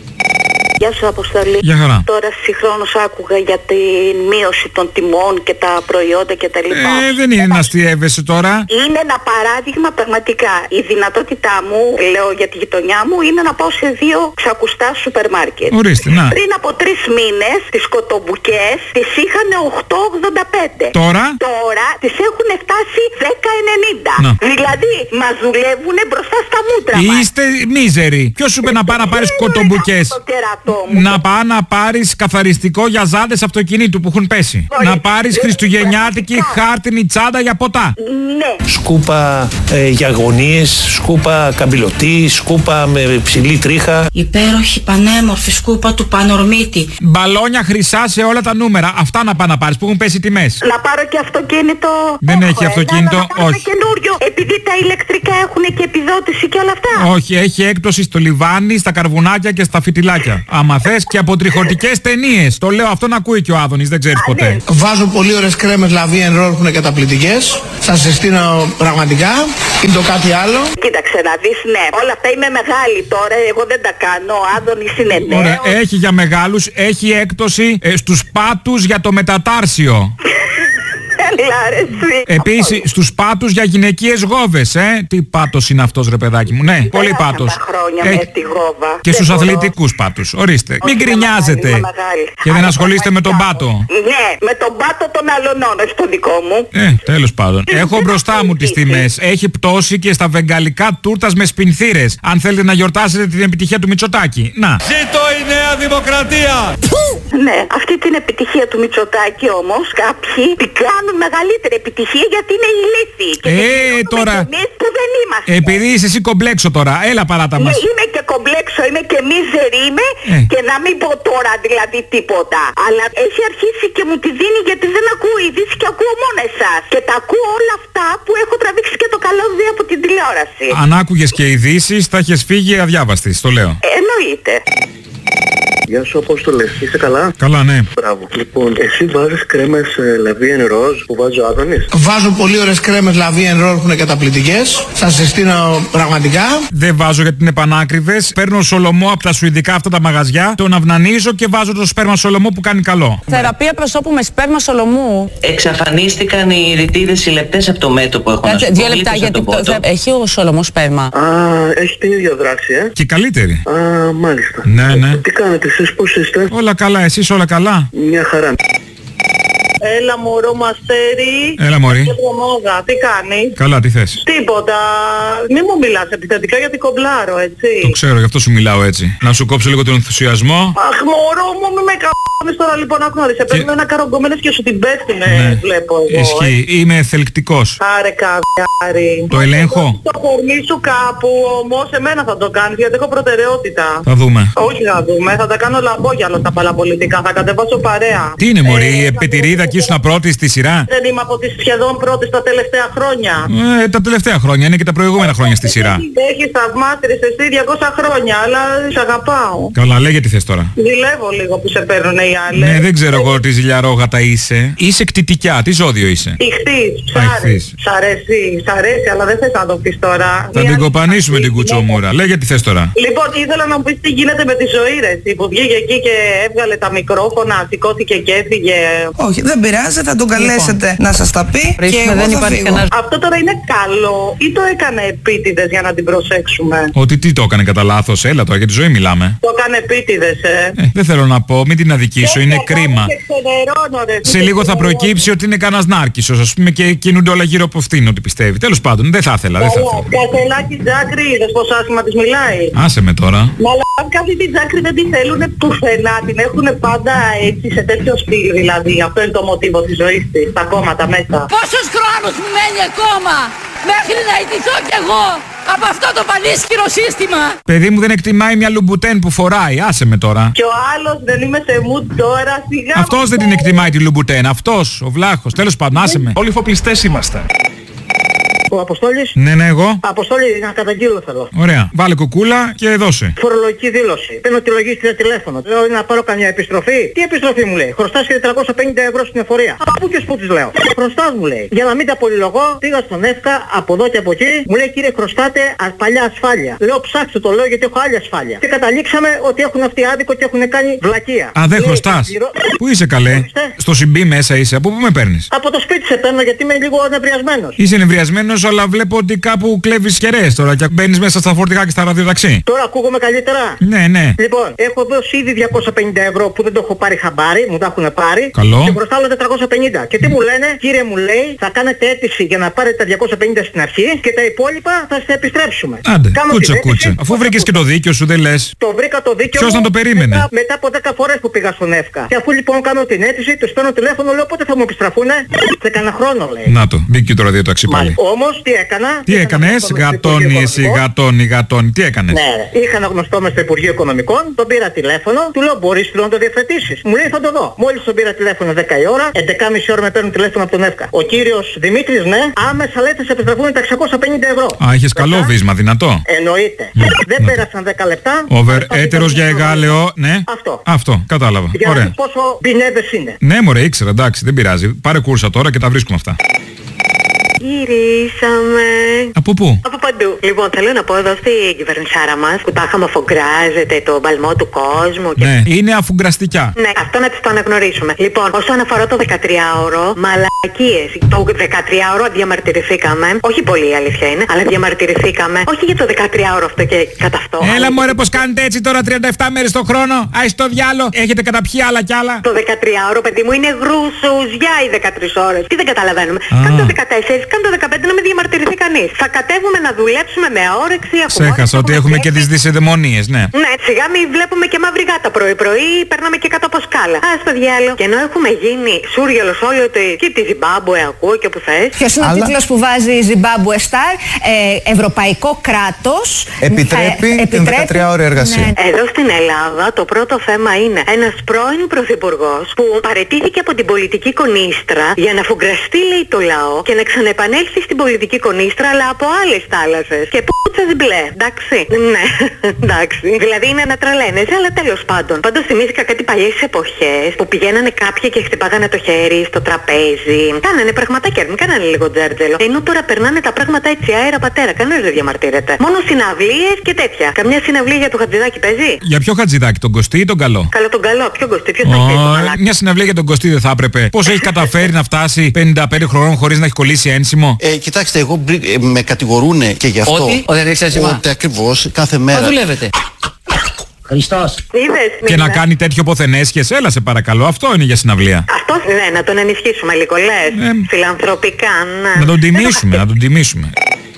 Speaker 23: Γεια σου Αποστολή.
Speaker 11: Γεια χαρά.
Speaker 23: Τώρα συγχρόνως άκουγα για την μείωση των τιμών και τα προϊόντα και τα λοιπά.
Speaker 11: Ε, δεν είναι να αστειεύεσαι τώρα.
Speaker 23: Είναι ένα παράδειγμα πραγματικά. Η δυνατότητά μου, λέω για τη γειτονιά μου, είναι να πάω σε δύο ξακουστά σούπερ μάρκετ.
Speaker 11: Ορίστε, να.
Speaker 23: Πριν από τρεις μήνες τις κοτομπουκές τις είχαν οκτώ ογδόντα πέντε.
Speaker 11: Τώρα?
Speaker 23: Τώρα τις έχουν φτάσει δέκα ενενήντα. Δηλαδή μας δουλεύουν μπροστά στα μούτρα μας.
Speaker 11: Είστε μίζεροι. Ποιος σου είπε να πάει να πάρεις κοτομπουκές? Να πάει να πάρεις καθαριστικό για ζάντες αυτοκινήτου που έχουν πέσει. Να πάρεις χριστουγεννιάτικη χάρτινη τσάντα για ποτά.
Speaker 23: Ναι.
Speaker 17: Σκούπα ε, για αγωνίες, σκούπα καμπυλωτή, σκούπα με ψηλή τρίχα.
Speaker 23: Υπέροχη πανέμορφη σκούπα του Πανορμίτη.
Speaker 11: Μπαλόνια χρυσά σε όλα τα νούμερα. Αυτά να πάει να πάρεις που έχουν πέσει τιμές.
Speaker 23: Να πάρω και αυτοκίνητο.
Speaker 11: Δεν έχει αυτοκίνητο,
Speaker 23: να, να
Speaker 11: όχι.
Speaker 23: Καινούριο, επειδή τα ηλεκτρικά έχουν και επιδότηση και όλα αυτά.
Speaker 11: Όχι, έχει έκπτωση στο λιβάνι, στα καρβουνάκια και στα φιτιλάκια. Άμα θες, και από τριχωτικές ταινίες. Το λέω αυτό να ακούει και ο Άδωνης, δεν ξέρεις ποτέ.
Speaker 12: Βάζω πολύ ωραίες κρέμες Λαβί εν Ρόλ που είναι καταπληκτικές. Σας συστήνω πραγματικά. Είναι το κάτι άλλο.
Speaker 23: Κοίταξε να δεις, ναι. Όλα αυτά είμαι μεγάλη τώρα. Εγώ δεν τα κάνω. Ο Άδωνης είναι νέος.
Speaker 11: Ωραία, έχει για μεγάλους, έχει έκπτωση ε, στους πάτους για το μετατάρσιο. Επίσης στους πάτους για γυναικείες γόβες, ε. Τι πάτος είναι αυτός ρε παιδάκι μου? Ναι, πολύ πάτος.
Speaker 23: Χρόνια με τη γόβα.
Speaker 11: Και στους αθλητικούς πάτους. Ορίστε. Μην γκρινιάζετε. Και δεν ασχολείστε με τον πάτο.
Speaker 23: Ναι, με τον πάτο των αλωνών, όχι το δικό μου.
Speaker 11: Ε, τέλος πάντων. Έχω μπροστά μου τις τιμές. Έχει πτώση και στα βεγγαλικά τούρτας με σπινθήρες. Αν θέλετε να γιορτάσετε την επιτυχία του Μητσοτάκη. Να.
Speaker 15: Ζήτω η Νέα Δημοκρατία!
Speaker 23: Ναι, αυτή την επιτυχία του Μητσοτάκη όμως κάποιοι την κάνουν μεγαλύτερη επιτυχία γιατί είναι ηλίθιοι.
Speaker 11: Ε, τώρα.
Speaker 23: Εμείς που δεν είμαστε.
Speaker 11: Επειδή είσαι εσύ κομπλέξο τώρα, έλα παράτα μας.
Speaker 23: Ναι, είμαι και κομπλέξο, είμαι και μίζερη είμαι
Speaker 11: ε.
Speaker 23: και να μην πω τώρα δηλαδή τίποτα. Αλλά έχει αρχίσει και μου τη δίνει γιατί δεν ακούω ειδήσεις και ακούω μόνο εσάς. Και τα ακούω όλα αυτά που έχω τραβήξει και το καλώδιο από την τηλεόραση.
Speaker 11: Αν άκουγες και ειδήσεις θα έχεις φύγει αδιάβαστης, το λέω.
Speaker 23: Ε, εννοείται.
Speaker 21: Γεια σου Απόστολε, είσαι καλά?
Speaker 11: Καλά, ναι.
Speaker 21: Μπράβο. Λοιπόν, εσύ βάζεις κρέμες Λαβίεν Ροζ που βάζει ο Άδωνης?
Speaker 12: Βάζω πολύ ωραίες κρέμες Λαβίεν Ροζ που είναι καταπληκτικές. Σας συστήνω πραγματικά.
Speaker 11: Δεν βάζω γιατί είναι πανάκριβες. Παίρνω σολομό από τα σουηδικά αυτά τα μαγαζιά, τον αυνανίζω και βάζω το σπέρμα σολομό που κάνει καλό.
Speaker 1: Θεραπεία προσώπου με σπέρμα σολομού.
Speaker 5: Εξαφανίστηκαν οι ρητίδες οι λεπτές από το μέτωπο. Έχω να σου πω.
Speaker 1: Δύο λεπτά γιατί το, το, έχει ο σολομό σπέρμα.
Speaker 21: Α, έχει την ίδια δράση, ε.
Speaker 11: Και καλύτερη.
Speaker 21: Α, μάλιστα.
Speaker 11: Ναι, ναι.
Speaker 21: Τι κάνετε εσείς, πώς είστε?
Speaker 11: Όλα καλά, εσείς όλα καλά?
Speaker 21: Μια χαρά.
Speaker 18: Έλα μωρό μαστέρι.
Speaker 11: Έλα μωρή.
Speaker 18: Τι κάνεις?
Speaker 11: Καλά, τι θες?
Speaker 18: Τίποτα. Μη μου μιλάς επιθετικά γιατί κομπλάρω, έτσι.
Speaker 11: Το ξέρω, γι' αυτό σου μιλάω έτσι. Να σου κόψω λίγο τον ενθουσιασμό.
Speaker 18: Αχ μωρό μου, μη με κα***νες τώρα λοιπόν να γνώρισε. Και... παίρνουν ένα καρογκωμένες και σου την πέφτουνε, ναι. Βλέπω εγώ.
Speaker 11: Ισχύει, ε. Είμαι θελκτικός.
Speaker 18: Άρε καβιάρι.
Speaker 11: Το ελέγχω.
Speaker 18: Το κορμί σου κάπου όμως εμένα θα το κάνεις γιατί έχω προτεραιότητα.
Speaker 11: Θα δούμε.
Speaker 18: Όχι θα δούμε, θα τα κάνω λαμπόγιαλο τα παλαπολιτικά, θα κατεβάσω παρέα.
Speaker 11: Τι είναι μωρή, η επιτηρίδα και ήσουν πρώτη στη σειρά?
Speaker 18: Δεν είμαι από τις σχεδόν πρώτες τα τελευταία χρόνια.
Speaker 11: Ε, τα τελευταία χρόνια είναι και τα προηγούμενα χρόνια στη σειρά.
Speaker 18: Έχεις θαυμάτρες εσύ διακόσια χρόνια, αλλά σε αγαπάω.
Speaker 11: Καλά, λέγε τι θες τώρα.
Speaker 18: Ζηλεύω λίγο που σε παίρνουν οι άλλοι.
Speaker 11: Ναι, δεν ξέρω εγώ τι ζηλιαρόγατα είσαι. Είσαι κτητικιά, τι ζώδιο είσαι?
Speaker 18: Ιχθύς, ψάρι. Σ' αρέσει, σ' αρέσει, αλλά δεν θες να το πεις τώρα.
Speaker 11: Θα την κοπανίσουμε την κουτσομούρα. Λέγε τι θες τώρα.
Speaker 18: Λοιπόν, ήθελα να μου πεις τι γίνεται με τη ζωή ρε, που βγήκε εκεί και έβγαλε τα μικρόφωνα, σηκώθηκε και έφυγε.
Speaker 6: Όχι, δεν πειράζει, θα τον καλέσετε λοιπόν να σας τα πει
Speaker 18: Ρίξουμε,
Speaker 6: και εγώ
Speaker 18: δεν
Speaker 6: θα
Speaker 18: υπάρχει
Speaker 6: φύγω.
Speaker 18: Αυτό τώρα είναι καλό ή το έκανε επίτηδες για να την προσέξουμε?
Speaker 11: Ότι τι το έκανε κατά λάθος, έλα τώρα για τη ζωή μιλάμε.
Speaker 18: Το έκανε επίτηδες, ε.
Speaker 11: ε δεν θέλω να πω, μην την αδικήσω, είναι κρίμα. Σε λίγο θα προκύψει ότι είναι κανένας νάρκισσος, ας πούμε, και κινούνται όλα γύρω από αυτήν ότι πιστεύει. Τέλος πάντων, δεν θα ήθελα, δεν θα ήθελα.
Speaker 18: Κασελάκι Τζάκρη, είδες πως άσχημα της μιλάει?
Speaker 11: Άσε με τώρα.
Speaker 18: Μαλάκα αυτή την Τζάκρη δεν τη θέλουνε πουθενά, την έχουνε πάντα έτσι σε τέτοιο στυλ δηλαδή. Αυτό είναι το μοτίβο της ζωής της, τα κόμματα μέσα.
Speaker 24: Πόσος χρόνος μου μένει ακόμα μέχρι να ιτηθώ κι εγώ από αυτό το πανίσχυρο σύστημα?
Speaker 11: Παιδί μου δεν εκτιμάει μια λουμπουτέν που φοράει, άσε με τώρα.
Speaker 18: Και ο άλλος δεν είμαι σε mood τώρα, σιγά.
Speaker 11: Αυτός δεν την εκτιμάει τη λουμπουτέν, αυτός, ο βλάχος, τέλος πάντων, άσε με.
Speaker 17: Όλοι φοπλιστές είμαστε.
Speaker 19: Ο Αποστόλης.
Speaker 11: Ναι, ναι, εγώ.
Speaker 19: Αποστόλη, να καταγγείλω θέλω.
Speaker 11: Ωραία. Βάλε κουκούλα και δώσε.
Speaker 19: Φορολογική δήλωση. Παίρνω τη λογίστρια τηλέφωνο. Λέω να πάρω καμιά επιστροφή. Τι επιστροφή μου λέει? Χρωστάς και τετρακόσια πενήντα ευρώ στην εφορία. Από πού και σπού της λέω. Χρωστάς μου λέει. Για να μην τα πολυλογώ, πήγα στον ΕΦΚΑ από εδώ και από εκεί. Μου λέει κύριε χρωστάτε α, παλιά ασφάλεια. Λέω ψάξτε το λέω γιατί έχω άλλη ασφάλεια. Και καταλήξαμε ότι έχουν αυτοί άδικο και έχουν κάνει βλακεία.
Speaker 11: Α, δεν χρωστάς. Πού είσαι καλέ? Στο συμπί μέσα είσαι. Από πού με παίρνεις?
Speaker 19: Από το σπίτι σε παίρνω γιατί είμαι λίγο νευριασμένος.
Speaker 11: Είσαι νευριασμένος, αλλά βλέπω ότι κάπου κλέβεις κεραίες τώρα και μπαίνεις μέσα στα φορτηγά και στα ραδιοταξί.
Speaker 19: Τώρα ακούγομαι καλύτερα.
Speaker 11: Ναι, ναι.
Speaker 19: Λοιπόν, έχω δώσει ήδη διακόσια πενήντα ευρώ που δεν το έχω πάρει χαμπάρι, μου τα έχουν πάρει.
Speaker 11: Καλό.
Speaker 19: Και μπροστά τετρακόσια πενήντα. Και τι μου λένε, κύριε μου λέει, θα κάνετε αίτηση για να πάρετε τα διακόσια πενήντα στην αρχή και τα υπόλοιπα θα σας επιστρέψουμε.
Speaker 11: Άντε, κούτσα κούτσα. Αφού βρήκες και το δίκιο σου, δεν λες.
Speaker 19: Το βρήκα το δίκιο.
Speaker 11: Ποιος να το περίμενε?
Speaker 19: Μετά, μετά από δέκα φορές που πήγα στον ΕΦΚΑ. Και αφού λοιπόν κάνω την αίτηση, τους παίρνω τηλέφωνο, λέω πότε θα μου επιστραφούνε. Σε κανένα χρόνο λέει.
Speaker 11: Να το, μπήκε το ραδιοταξί πάλι.
Speaker 19: Όμως τι έκανα.
Speaker 11: Τι έκανες, γατόνι εσύ, γατόνι, γατόνι, τι έκανες?
Speaker 19: Ναι, είχα αναγνωστό μες στο Υπουργείο Οικονομικών, τον πήρα τηλέφωνο, του λέω μπορείς να το διευθετήσεις? Μου λέει θα το δω. Μόλις τον πήρα τηλέφωνο δέκα η ώρα, έντεκα και μισή ώρα με παίρνουν τηλέφωνο από τον ΕΦΚΑ. Ο κύριος Δημήτρης, ναι, άμεσα λέει θα σε επιστραφούν τα εξακόσια πενήντα ευρώ.
Speaker 11: Α, είχες καλό βίσμα, δυνατό.
Speaker 19: Εννοείται.
Speaker 11: Ναι,
Speaker 19: δεν
Speaker 11: ναι.
Speaker 19: πέρασαν δέκα λεπτά.
Speaker 11: Over, έτερος για εγάλεο, ναι.
Speaker 19: Αυτό.
Speaker 11: Αυτό, κατάλαβα.
Speaker 19: Για να
Speaker 11: Ωραία.
Speaker 19: δεις πόσο μπινέδες είναι.
Speaker 11: Ναι, μωρέ, ήξερα, εντάξει, δεν πειράζει. Πάρε κούρσα τώρα και τα βρίσκουμε αυτά.
Speaker 25: Γυρίσαμε.
Speaker 11: Από πού?
Speaker 25: Από παντού. Λοιπόν, θέλω να πω εδώ στην κυβερνησάρα μας που τα είχαμε αφογκράζεται το μπαλμό του κόσμου. Και...
Speaker 11: Ναι, είναι αφουγκραστικά.
Speaker 25: Ναι, αυτό να τις το αναγνωρίσουμε. Λοιπόν, όσον αφορά το δεκατριάωρο, μαλακίες. Το δεκατριάωρο διαμαρτυρηθήκαμε. Όχι πολύ η αλήθεια είναι, αλλά διαμαρτυρηθήκαμε. Όχι για το δεκατριάωρο αυτό και κατά αυτό.
Speaker 11: Έλα μωρέ, πως κάνετε έτσι τώρα τριάντα επτά μέρες το χρόνο? Άι στο διάλο, έχετε καταπιεί άλλα κι άλλα.
Speaker 25: Το δεκατριάωρο, παιδί μου, είναι γρουσουζιά οι δεκατρείς ώρες. Τι δεν καταλαβαίνουμε. Κάνε το δεκατέσσερα, κάνε το δεκαπέντε να μην διαμαρτυρηθεί κανείς. Θα κατέβουμε να δουλέψουμε με όρεξη.
Speaker 11: Ξέχασα ότι έχουμε και τις δυσεδαιμονίες, ναι.
Speaker 25: Ναι, σιγά μην βλέπουμε και μαύρη γάτα πρωί-πρωί, περνάμε και κάτω από σκάλα. Α, στο διάλο. Και ενώ έχουμε γίνει σούργελος όλο το και τη Ζιμπάμπουε ακούω και όπου θες.
Speaker 26: Ποιος είναι ο τίτλος που βάζει η Zimbabwe Star? Ε, Ευρωπαϊκό κράτος
Speaker 13: επιτρέπει,
Speaker 25: θα,
Speaker 13: την δεκατριάωρη εργασία.
Speaker 25: Ναι. Εδώ στην Ελλάδα το πρώτο θέμα είναι ένας πρώην πρωθυπουργός που παραιτήθηκε από την πολιτική κονίστρα για να φουγκραστεί λέει το λαό και να ξαναεπανέλθει επανέλθει στην πολιτική κονίστρα, αλλά από άλλες θάλασσες. Και πούτσας μπλε, εντάξει. Ναι, εντάξει. Δηλαδή είναι να τρελαίνεσαι, αλλά τέλος πάντων. Πάντως θυμήθηκα κάτι παλιές εποχές που πηγαίνανε κάποιοι και χτυπάγανε το χέρι στο τραπέζι. Κάνανε πραγματάκια, μην κάνανε λίγο τζέρτζελο. Ενώ τώρα περνάνε τα πράγματα έτσι αέρα πατέρα. Κανένας δεν διαμαρτύρεται. Μόνο συναυλίες και τέτοια. Καμιά συναυλία για το Χατζηδάκι παίζει?
Speaker 11: Για ποιο Χατζηδάκι, τον Κωστή ή τον καλό?
Speaker 25: Καλό τον καλό, ποιο Κωστή, ποιος θα έχει το μαλάκι?
Speaker 11: Μια συναυλία για τον Κωστή δεν θα έπρεπε? Πώς έχει καταφέρει να φτάσει πενήντα πέντε χρονών χωρίς να έχει κολλήσει ένσημο?
Speaker 3: Ε, κοιτάξτε, εγώ ε, με κατηγορούνε και γι' αυτό.
Speaker 4: Ότι, ότι δεν έχεις ένσημα.
Speaker 3: Ότι ακριβώς κάθε μέρα.
Speaker 4: Μα δουλεύετε. Χριστός.
Speaker 25: Είδες,
Speaker 11: και να κάνει τέτοιο ποθενέσχες, έλα σε παρακαλώ, αυτό είναι για συναυλία.
Speaker 25: Αυτό ναι, να τον ενισχύσουμε λίγο, λες. Ε, φιλανθρωπικά, ναι.
Speaker 11: Να τον τιμήσουμε, να τον τιμήσουμε.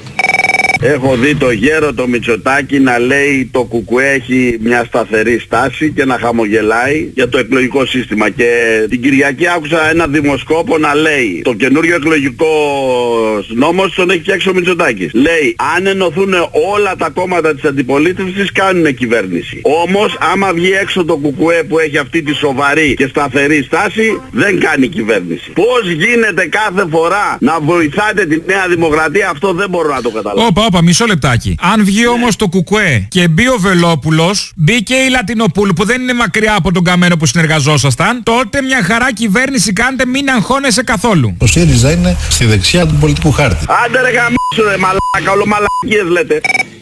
Speaker 7: Έχω δει το γέρο το Μητσοτάκη να λέει το κουκουέ έχει μια σταθερή στάση και να χαμογελάει για το εκλογικό σύστημα. Και την Κυριακή άκουσα ένα δημοσκόπο να λέει το καινούριο εκλογικό νόμος τον έχει φτιάξει ο Μητσοτάκης. Λέει αν ενωθούν όλα τα κόμματα της αντιπολίτευσης κάνουν κυβέρνηση. Όμως άμα βγει έξω το κουκουέ που έχει αυτή τη σοβαρή και σταθερή στάση δεν κάνει κυβέρνηση. Πώς γίνεται κάθε φορά να βοηθάτε τη Νέα Δημοκρατία, αυτό δεν μπορώ να το καταλάβω.
Speaker 11: Όπα, όπα, μισό λεπτάκι. Αν βγει όμως το κουκουέ και μπει ο Βελόπουλος, μπήκε η Λατινοπούλου που δεν είναι μακριά από τον καμένο που συνεργαζόσασταν, τότε μια χαρά κυβέρνηση κάνετε, μην αγχώνεσαι καθόλου.
Speaker 8: Ο ΣΥΡΙΖΑ είναι στη δεξιά του πολιτικού χάρτη.
Speaker 7: Άντε ρε γαμίσου ρε μαλάκα, όλο μαλακίες λέτε.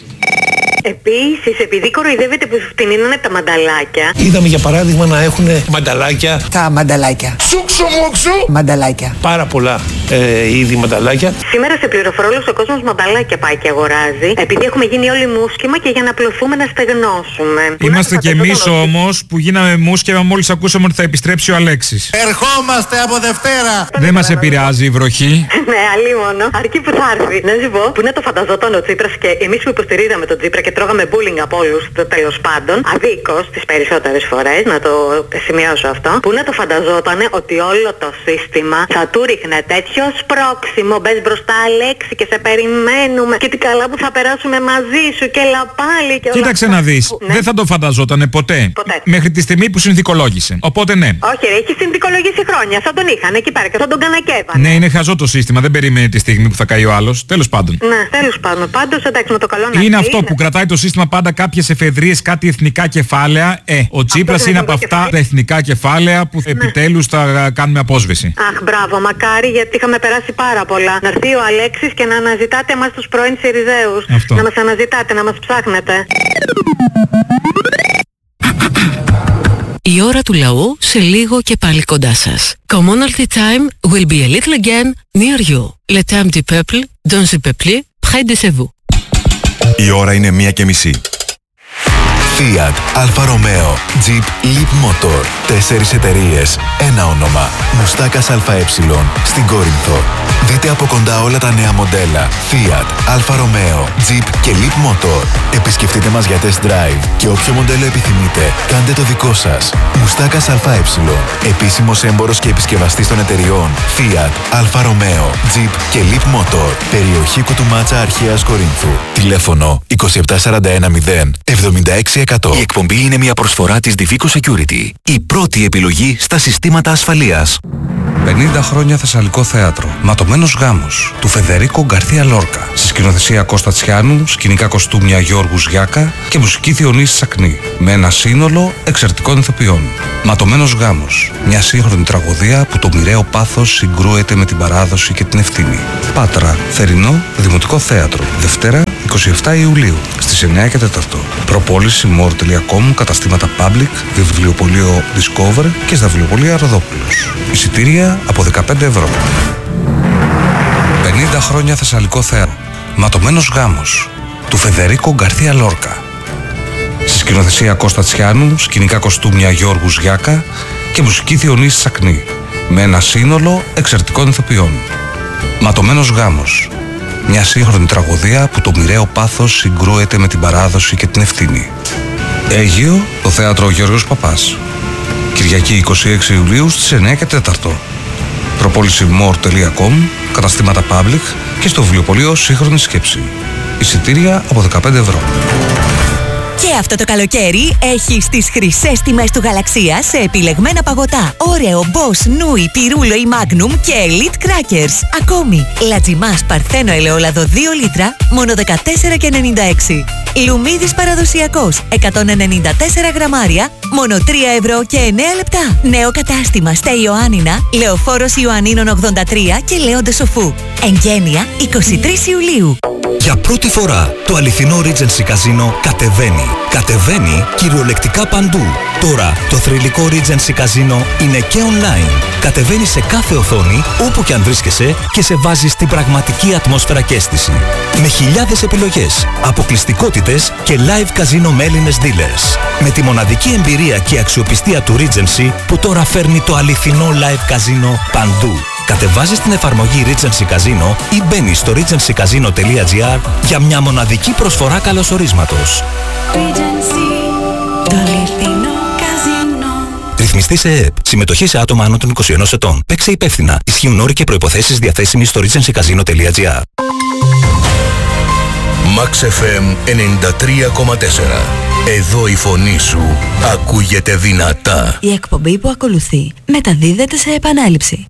Speaker 25: Επίσης, επειδή κοροϊδεύετε που φτηνίνανε τα μανταλάκια.
Speaker 17: Είδαμε για παράδειγμα να έχουν μανταλάκια.
Speaker 26: Τα μανταλάκια.
Speaker 17: Σούξου μουξου.
Speaker 26: Μανταλάκια.
Speaker 17: Πάρα πολλά ε, είδη μανταλάκια.
Speaker 25: Σήμερα σε πληροφορώ όλος ο κόσμος μανταλάκια πάει και αγοράζει. Επειδή έχουμε γίνει όλοι μουσκεμα και για να απλωθούμε να στεγνώσουμε.
Speaker 11: Είμαστε κι εμείς όμως που γίναμε μουσκεμα μόλις ακούσαμε ότι θα επιστρέψει ο Αλέξης.
Speaker 8: Ερχόμαστε από Δευτέρα.
Speaker 11: Δεν μας επηρεάζει η βροχή.
Speaker 25: Ναι, αλίμονο. Αρκεί που θα έρθει. Να σου πω, που να το φανταζόταν ο Τσίπρας και εμείς που υποστηρίζαμε τον Τσίπρα και τρώγαμε bullying από όλους το τέλος πάντων, αδίκως τις περισσότερες φορές, να το σημειώσω αυτό, που να το φανταζότανε ότι όλο το σύστημα θα του ρίχνε τέτοιο σπρώξιμο, μπες μπροστά Αλέξη και σε περιμένουμε και τι καλά που θα περάσουμε μαζί σου και λαπάλι και όλα.
Speaker 11: Κοίταξε
Speaker 25: αυτά.
Speaker 11: να δεις,
Speaker 25: Ναι.
Speaker 11: δεν θα το φανταζότανε ποτέ.
Speaker 25: Ποτέ.
Speaker 11: Μέχρι τη στιγμή που συνθηκολόγησε. Οπότε ναι.
Speaker 25: Όχι ρε, έχει συνδικολογήσει χρόνια, θα τον είχαν εκεί πέρα και θα τον κανακέβανε.
Speaker 11: Ναι, είναι χαζό το σύστημα, δεν περιμένει τη στιγμή που θα καεί ο άλλος. Τέλος πάντων.
Speaker 25: Ναι, τέλος πάντων. Πάντως εντάξει με το καλό να
Speaker 11: Είναι
Speaker 25: πει,
Speaker 11: αυτό
Speaker 25: είναι.
Speaker 11: που κρατάει το σύστημα πάντα κάποιες εφεδρείες, κάτι εθνικά κεφάλαια. Ε, ο Τσίπρας είναι από αυτά τα εθνικά κεφάλαια που ναι. επιτέλους θα κάνουμε απόσβεση.
Speaker 25: Αχ, μπράβο, μακάρι, γιατί είχαμε περάσει πάρα πολλά. Να έρθει ο Αλέξης και να αναζητάτε εμάς τους πρώην Συριζέους.
Speaker 11: Αυτό.
Speaker 25: Να μας αναζητάτε, να μας ψάχνετε.
Speaker 2: Η ώρα του λαού σε λίγο και πάλι κοντά σας. Commonalty time will be a little again near you. Le temps du peuple, dans le peuple, près de chez vous.
Speaker 9: Η ώρα είναι μία και μισή. Fiat, Alfa Romeo, Jeep, Leap Motor. Τέσσερις εταιρείες, ένα όνομα. Μουστάκας ΑΕ στην Κόρινθο. Δείτε από κοντά όλα τα νέα μοντέλα Fiat, Alfa Romeo, Jeep και Leap Motor. Επισκεφτείτε μας για test drive και όποιο μοντέλο επιθυμείτε, κάντε το δικό σας. Μουστάκας ΑΕ, επίσημος έμπορος και επισκευαστής των εταιριών Fiat, Alfa Romeo, Jeep και Leap Motor. Περιοχή Κουτουμάτσα Αρχαίας Κορίνθου. Τηλέφωνο είκοσι επτά σαράντα ένα μηδέν εβδομήντα έξι εκατό.
Speaker 10: Η εκπομπή είναι μια προσφορά της Divico Security. Η πρώτη επιλογή στα συστήματα ασφαλείας.
Speaker 27: πενήντα χρόνια Θεσσαλικό θέατρο. Ματωμένος γάμος του Φεδερίκο Γκαρθία Λόρκα. Στη σκηνοθεσία Κώστα Τσιάνου, σκηνικά κοστούμια Γιώργου Γιάκα και μουσική Διονύση Σακνή. Με ένα σύνολο εξαιρετικών ηθοποιών. Ματωμένος γάμος. Μια σύγχρονη τραγωδία που το μοιραίο πάθος συγκρούεται με την παράδοση και την ευθύνη. Πάτρα, Θερινό, Δημοτικό Θέατρο. Δευτέρα, είκοσι επτά Ιουλίου, στις εννιά και τέσσερα. Προπόληση more τελεία com, καταστήματα Public, βιβλιοπωλείο Discover και στα βιβλιοπωλεία Ροδόπουλος. Εισιτήρια από δεκαπέντε ευρώ. πενήντα χρόνια Θεσσαλικό θέατρο. Ματωμένος γάμος του Φεδερίκο Γκαρθία Λόρκα. Στη σκηνοθεσία Κώστα Τσιάνου, σκηνικά κοστούμια Γιώργου Γιάκα και μουσική Διονύση Σακνή. Με ένα σύνολο εξαιρετικών ηθοποιών. Ματωμένος γάμος. Μια σύγχρονη τραγωδία που το μοιραίο πάθος συγκρούεται με την παράδοση και την ευθύνη. Αίγυο, το θέατρο Γιώργος Παπάς. Κυριακή είκοσι έξι Ιουλίου στις εννιά και τέσσερα. Προπόληση more τελεία com, καταστήματα Public και στο βιβλιοπωλείο Σύγχρονη Σκέψη. Εισιτήρια από δεκαπέντε ευρώ.
Speaker 26: Και
Speaker 12: Και αυτό το καλοκαίρι έχεις τις χρυσές τιμές του Γαλαξία σε επιλεγμένα παγωτά. Oreo, Boss, Nui, Pirulo ή Magnum και Elite Crackers. Ακόμη, Λατζιμάς Παρθένο ελαιόλαδο δύο λίτρα, μόνο δεκατέσσερα και ενενήντα έξι. Λουμίδης παραδοσιακός, εκατόν ενενήντα τέσσερα γραμμάρια, μόνο τρία ευρώ και εννέα λεπτά. Νέο κατάστημα στα Ιωάννινα, Λεωφόρος Ιωαννίνων ογδόντα τρία και Λέοντε Σοφού. Εγγένεια εικοστή τρίτη Ιουλίου.
Speaker 10: Για πρώτη φορά το αληθινό Regency Casino κατεβαίνει. Κατεβαίνει κυριολεκτικά παντού. Τώρα το θρυλικό Regency Casino είναι και online. Κατεβαίνει σε κάθε οθόνη, όπου και αν βρίσκεσαι, και σε βάζει στην πραγματική ατμόσφαιρα και αίσθηση. Με χιλιάδες επιλογές, αποκλειστικότητες και live casino με Έλληνες dealers. Με τη μοναδική εμπειρία και αξιοπιστία του Regency που τώρα φέρνει το αληθινό live casino παντού. Κατεβάζεις την εφαρμογή Regency Casino ή μπαίνεις στο regency casino τελεία gr για μια μοναδική προσφορά καλωσορίσματος.
Speaker 12: Regency, το αληθινό καζίνο.
Speaker 10: Ρυθμιστή σε ΕΕΠ. Συμμετοχή σε άτομα άνω των είκοσι ενός ετών. Παίξε υπεύθυνα. Ισχύουν όροι και προϋποθέσεις διαθέσιμοι στο regency casino τελεία gr.
Speaker 9: Max εφ εμ ενενήντα τρία κόμμα τέσσερα. Εδώ η φωνή σου ακούγεται δυνατά.
Speaker 12: Η εκπομπή που ακολουθεί μεταδίδεται σε επανάληψη.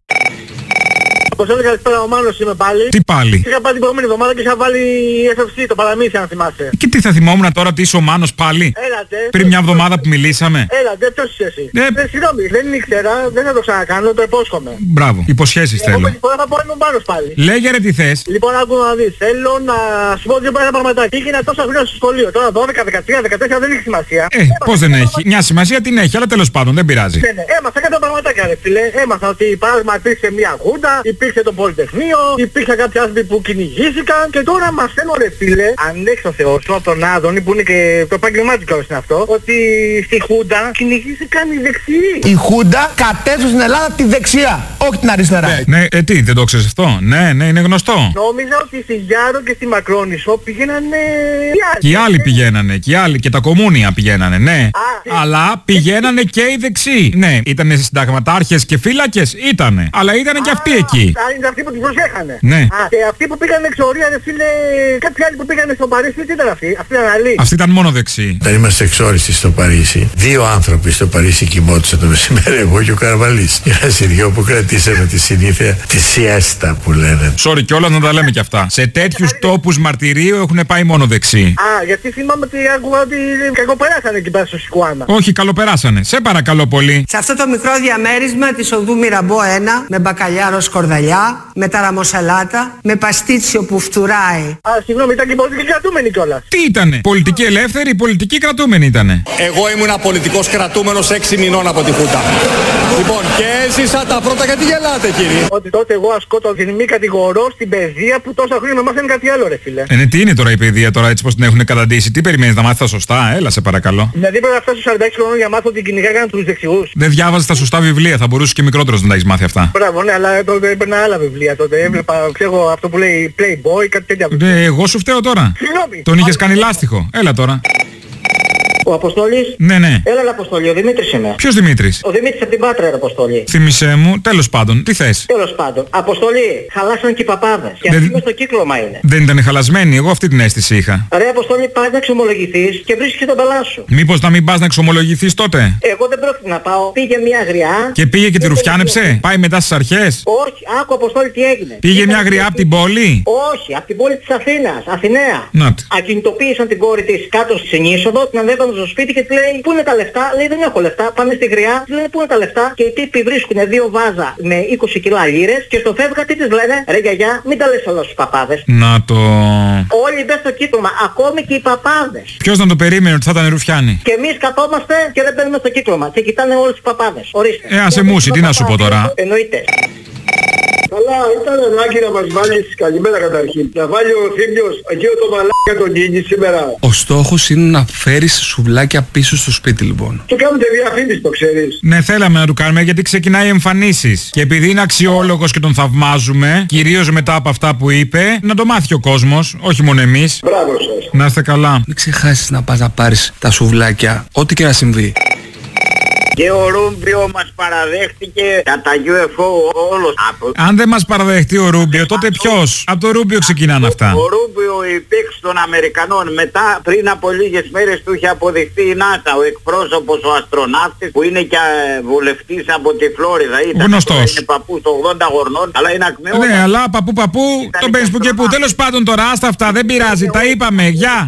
Speaker 14: Αποστόλη, καλησπέρα, ο Μάνος είμαι πάλι.
Speaker 11: Τι πάλι?
Speaker 14: Είχα πάει την προηγούμενη εβδομάδα και είχα βάλει ες εφ σι, το παραμύθι, αν θυμάσαι.
Speaker 11: Και τι θα θυμόμουν τώρα ότι είσαι ο Μάνος πάλι?
Speaker 14: Έλατε.
Speaker 11: Πριν μια εβδομάδα που μιλήσαμε.
Speaker 14: Έλατε, ποιος είσαι εσύ?
Speaker 11: Ε,
Speaker 14: ε, συγγνώμη, δεν ήξερα, δεν θα το ξανακάνω, το υπόσχομαι.
Speaker 11: Μπράβο, υποσχέσεις θέλω.
Speaker 14: Εγώ φορά θα πω είμαι ο Μάνος πάλι.
Speaker 11: Λέγε ρε τι θες.
Speaker 14: Λοιπόν, άκου να δεις, θέλω να σου πω δύο πραγματάκια. Πήγαινα τόσα χρόνια στο σχολείο, τώρα δώδεκα, δεκατρία, δεκατέσσερα δεν έχει σημασία.
Speaker 11: Ε, πώς δεν έχει? Μια σημασία την έχει, αλλά τέλος πάντων δεν πειράζει.
Speaker 14: Ναι, ναι, έμαθα κάποια πραγματάκια ρε φίλε. Έμαθα ότι παράδειγμα υπήρξε μια γούντα, υπήρξε το Πολυτεχνείο, υπήρχαν κάποιοι άνθρωποι που κυνηγήθηκαν και τώρα μαθαίνω ρε φίλε, αν έχεις το Θεό σου από τον Άδωνη που είναι και το επαγγελμάτικο είναι αυτό, ότι στη Χούντα κυνηγήθηκαν οι δεξιοί.
Speaker 15: Η Χούντα κατέστρεψε στην Ελλάδα τη δεξιά, όχι την αριστερά.
Speaker 11: Ναι, ναι, ε, τι, δεν το ξέρεις αυτό? Ναι, ναι, είναι γνωστό.
Speaker 14: Νόμιζα ότι στη Γιάρο και στη Μακρόνισσο πήγαινανε οι άλλοι.
Speaker 11: Και οι άλλοι πηγαίνανε, και οι άλλοι, και τα κομμούνια πηγαίνανε, ναι. Α, αλλά πηγαίνανε και οι δεξιοί. Ναι, ήτανε συνταγματάρχες και φύλακες, ήτανε. Αλλά ήτανε και αυτοί εκεί.
Speaker 14: Α, είναι αυτοί που τους προσέχανε.
Speaker 11: Ναι.
Speaker 14: Α, και αυτοί που πήγαν εξορία, ρε φίλε, κάποιοι άλλοι που πήγαν στο Παρίσι, τι ήταν αυτοί? Αυτοί ήταν άλλοι.
Speaker 11: Αυτοί ήταν μόνο δεξιοί.
Speaker 8: Όταν είμαστε εξόριστοι στο Παρίσι, δύο άνθρωποι στο Παρίσι κοιμόντουσαν το μεσημέρι, εγώ και ο Καρβαλής. Ένας οι δυο που κρατήσαμε τη συνήθεια, τη σιέστα που λένε.
Speaker 11: Sorry κιόλας να τα λέμε κι αυτά. Σε τέτοιους τόπους μαρτυρίου έχουν πάει μόνο δεξιοί.
Speaker 14: Α, γιατί θυμάμαι ότι άκουγα ότι κακοπεράσανε εκεί πέρα στο Σικουάνα.
Speaker 11: Όχι, καλοπεράσανε. Σε παρακαλώ πολύ.
Speaker 16: Σε αυτό το μικρό διαμέρισμα της οδού Μυραμπό ένα, με μπακαλιάρο σκορδαλιά, με ταραμοσαλάτα, με παστίτσιο που φτουράει.
Speaker 14: Α, συγγνώμη, ήταν και πολιτική κρατούμενη κιόλας.
Speaker 11: Τι ήτανε? Πολιτική ελεύθερη, πολιτική κρατούμενη ήτανε.
Speaker 20: Εγώ ήμουν πολιτικός κρατούμενος έξι μηνών από τη Χούντα. Λοιπόν, και έζησα τα πρώτα, γιατί γελάτε κύριε?
Speaker 14: Ότι τότε εγώ ασκώ το μη κατηγορώ στην παιδεία που τόσα χρόνια με μάθανε κάτι άλλο ρε φίλε.
Speaker 11: Ε, ναι, τι είναι τώρα η παιδεία τώρα έτσι πως την έχουν καταντήσει? Τι περιμένεις να μάθεις τα σωστά? Έλα σε παρακαλώ.
Speaker 14: Δηλαδή πρέπει να φτάσεις στους σαράντα έξι χρόνων για να μάθω ότι κυνηγάγανε τους δεξιούς.
Speaker 11: Δεν διάβαζες τα σωστά βιβλία, θα μπορούσες και μικρότερος να τα έχεις μάθει αυτά.
Speaker 14: Μπράβο, ναι, αλλά τότε έπαιρνα άλλα βιβλία τότε. Έβλεπα, ξέρω, αυτό που λέει Playboy, κάτι τέτοια.
Speaker 11: Ναι, εγώ σου φταίω τώρα.
Speaker 14: Συγγνώμη.
Speaker 11: Τον είχες κάνει λάστιχο. Έλα τώρα.
Speaker 14: Ο Αποστόλης.
Speaker 11: Ναι, ναι.
Speaker 14: Έλα, ρε Αποστόλη, ο Δημήτρης είμαι.
Speaker 11: Ποιος Δημήτρης?
Speaker 14: Ο Δημήτρης από την Πάτρα, ρε Αποστόλη.
Speaker 11: Θύμησέ μου, τέλος πάντων, τι θες?
Speaker 14: Τέλος πάντων. Αποστόλη, χαλάσαν και οι παπάδες. Και
Speaker 11: Δεν...
Speaker 14: αυτοί μες στο κύκλωμα είναι.
Speaker 11: Δεν ήταν χαλασμένοι, εγώ αυτή την αίσθηση είχα.
Speaker 14: Ρε Αποστόλη, πας να εξομολογηθείς και βρίσκεις τον πελά σου.
Speaker 11: Μήπως να μην πας να εξομολογηθείς τότε?
Speaker 14: Εγώ δεν πρόκειται να πάω. Πήγε μια γριά.
Speaker 11: Και πήγε και τη ρουφιάνεψε? Πάει μετά στις αρχές?
Speaker 14: Όχι, άκου Αποστόλη τι έγινε.
Speaker 11: Πήγε μια γριά από την πόλη?
Speaker 14: Όχι, από την πόλη της Αθήνας, Αθηναία.
Speaker 11: Να.
Speaker 14: Ακινητοποίησαν την κόρη της κάτω στη Σενίσοδο, την ανέβασαν στο σπίτι και τη λέει πού είναι τα λεφτά, λέει δεν έχω λεφτά, πάμε στη γριά, τη λένε πού είναι τα λεφτά και οι τύποι βρίσκουν δύο βάζα με είκοσι κιλά λίρες και στο φεύγα τι τις λένε, ρε γιαγιά μην τα λες όλα στους παπάδες.
Speaker 11: Να το...
Speaker 14: Όλοι μπες στο κύκλωμα, ακόμη και οι παπάδες.
Speaker 11: Ποιος να το περίμενε ότι θα ήταν ρουφιάνοι?
Speaker 14: Και εμείς καθόμαστε και δεν μπαίνουμε στο κύκλωμα και κοιτάνε όλους τους παπάδες. Ορίστε.
Speaker 11: Ε, άσε μουσι, τι να σου πω τώρα.
Speaker 14: Εννοείται.
Speaker 19: Καλά, ήταν ανάγκη να μας βάλεις, καλημέρα καταρχήν, να βάλει ο Θήμιος εκείνο το μαλάκα τον Κίνη σήμερα.
Speaker 27: Ο στόχος είναι να φέρεις σουβλάκια πίσω στο σπίτι λοιπόν.
Speaker 19: Του κάνετε διαφήμιση, το ξέρεις.
Speaker 11: Ναι, θέλαμε να του κάνουμε γιατί ξεκινάει εμφανίσεις. Και επειδή είναι αξιόλογος και τον θαυμάζουμε, κυρίως μετά από αυτά που είπε, να το μάθει ο κόσμος, όχι μόνο εμείς.
Speaker 19: Μπράβο σας.
Speaker 11: Να είστε καλά.
Speaker 27: Μην ξεχάσεις να πας να πάρεις τα σουβλάκια, ό,τι και να συμβεί.
Speaker 1: Και ο Ρούμπιο μας παραδέχτηκε κατά γιου εφ ο όλος.
Speaker 11: Αν δεν μας παραδεχτεί ο Ρούμπιο, τότε ποιος? Από το Ρούμπιο ξεκινάνε αυτά.
Speaker 1: Ο Ρούμπιο υπήρξε των Αμερικανών. Μετά, πριν από λίγες μέρες, του είχε αποδειχθεί η ΝΑΣΑ, ο εκπρόσωπος, ο αστροναύτης, που είναι και βουλευτής από τη Φλόριδα. Ήταν
Speaker 11: γνωστός.
Speaker 1: Είναι παππούς ογδόντα χρονών, αλλά είναι ακμαίο.
Speaker 11: Ναι, αλλά παππού παππού, τον παίρνεις που και που. Τέλος πάντων τώρα, άστα αυτά, δεν πειράζει, τα είπαμε, γεια.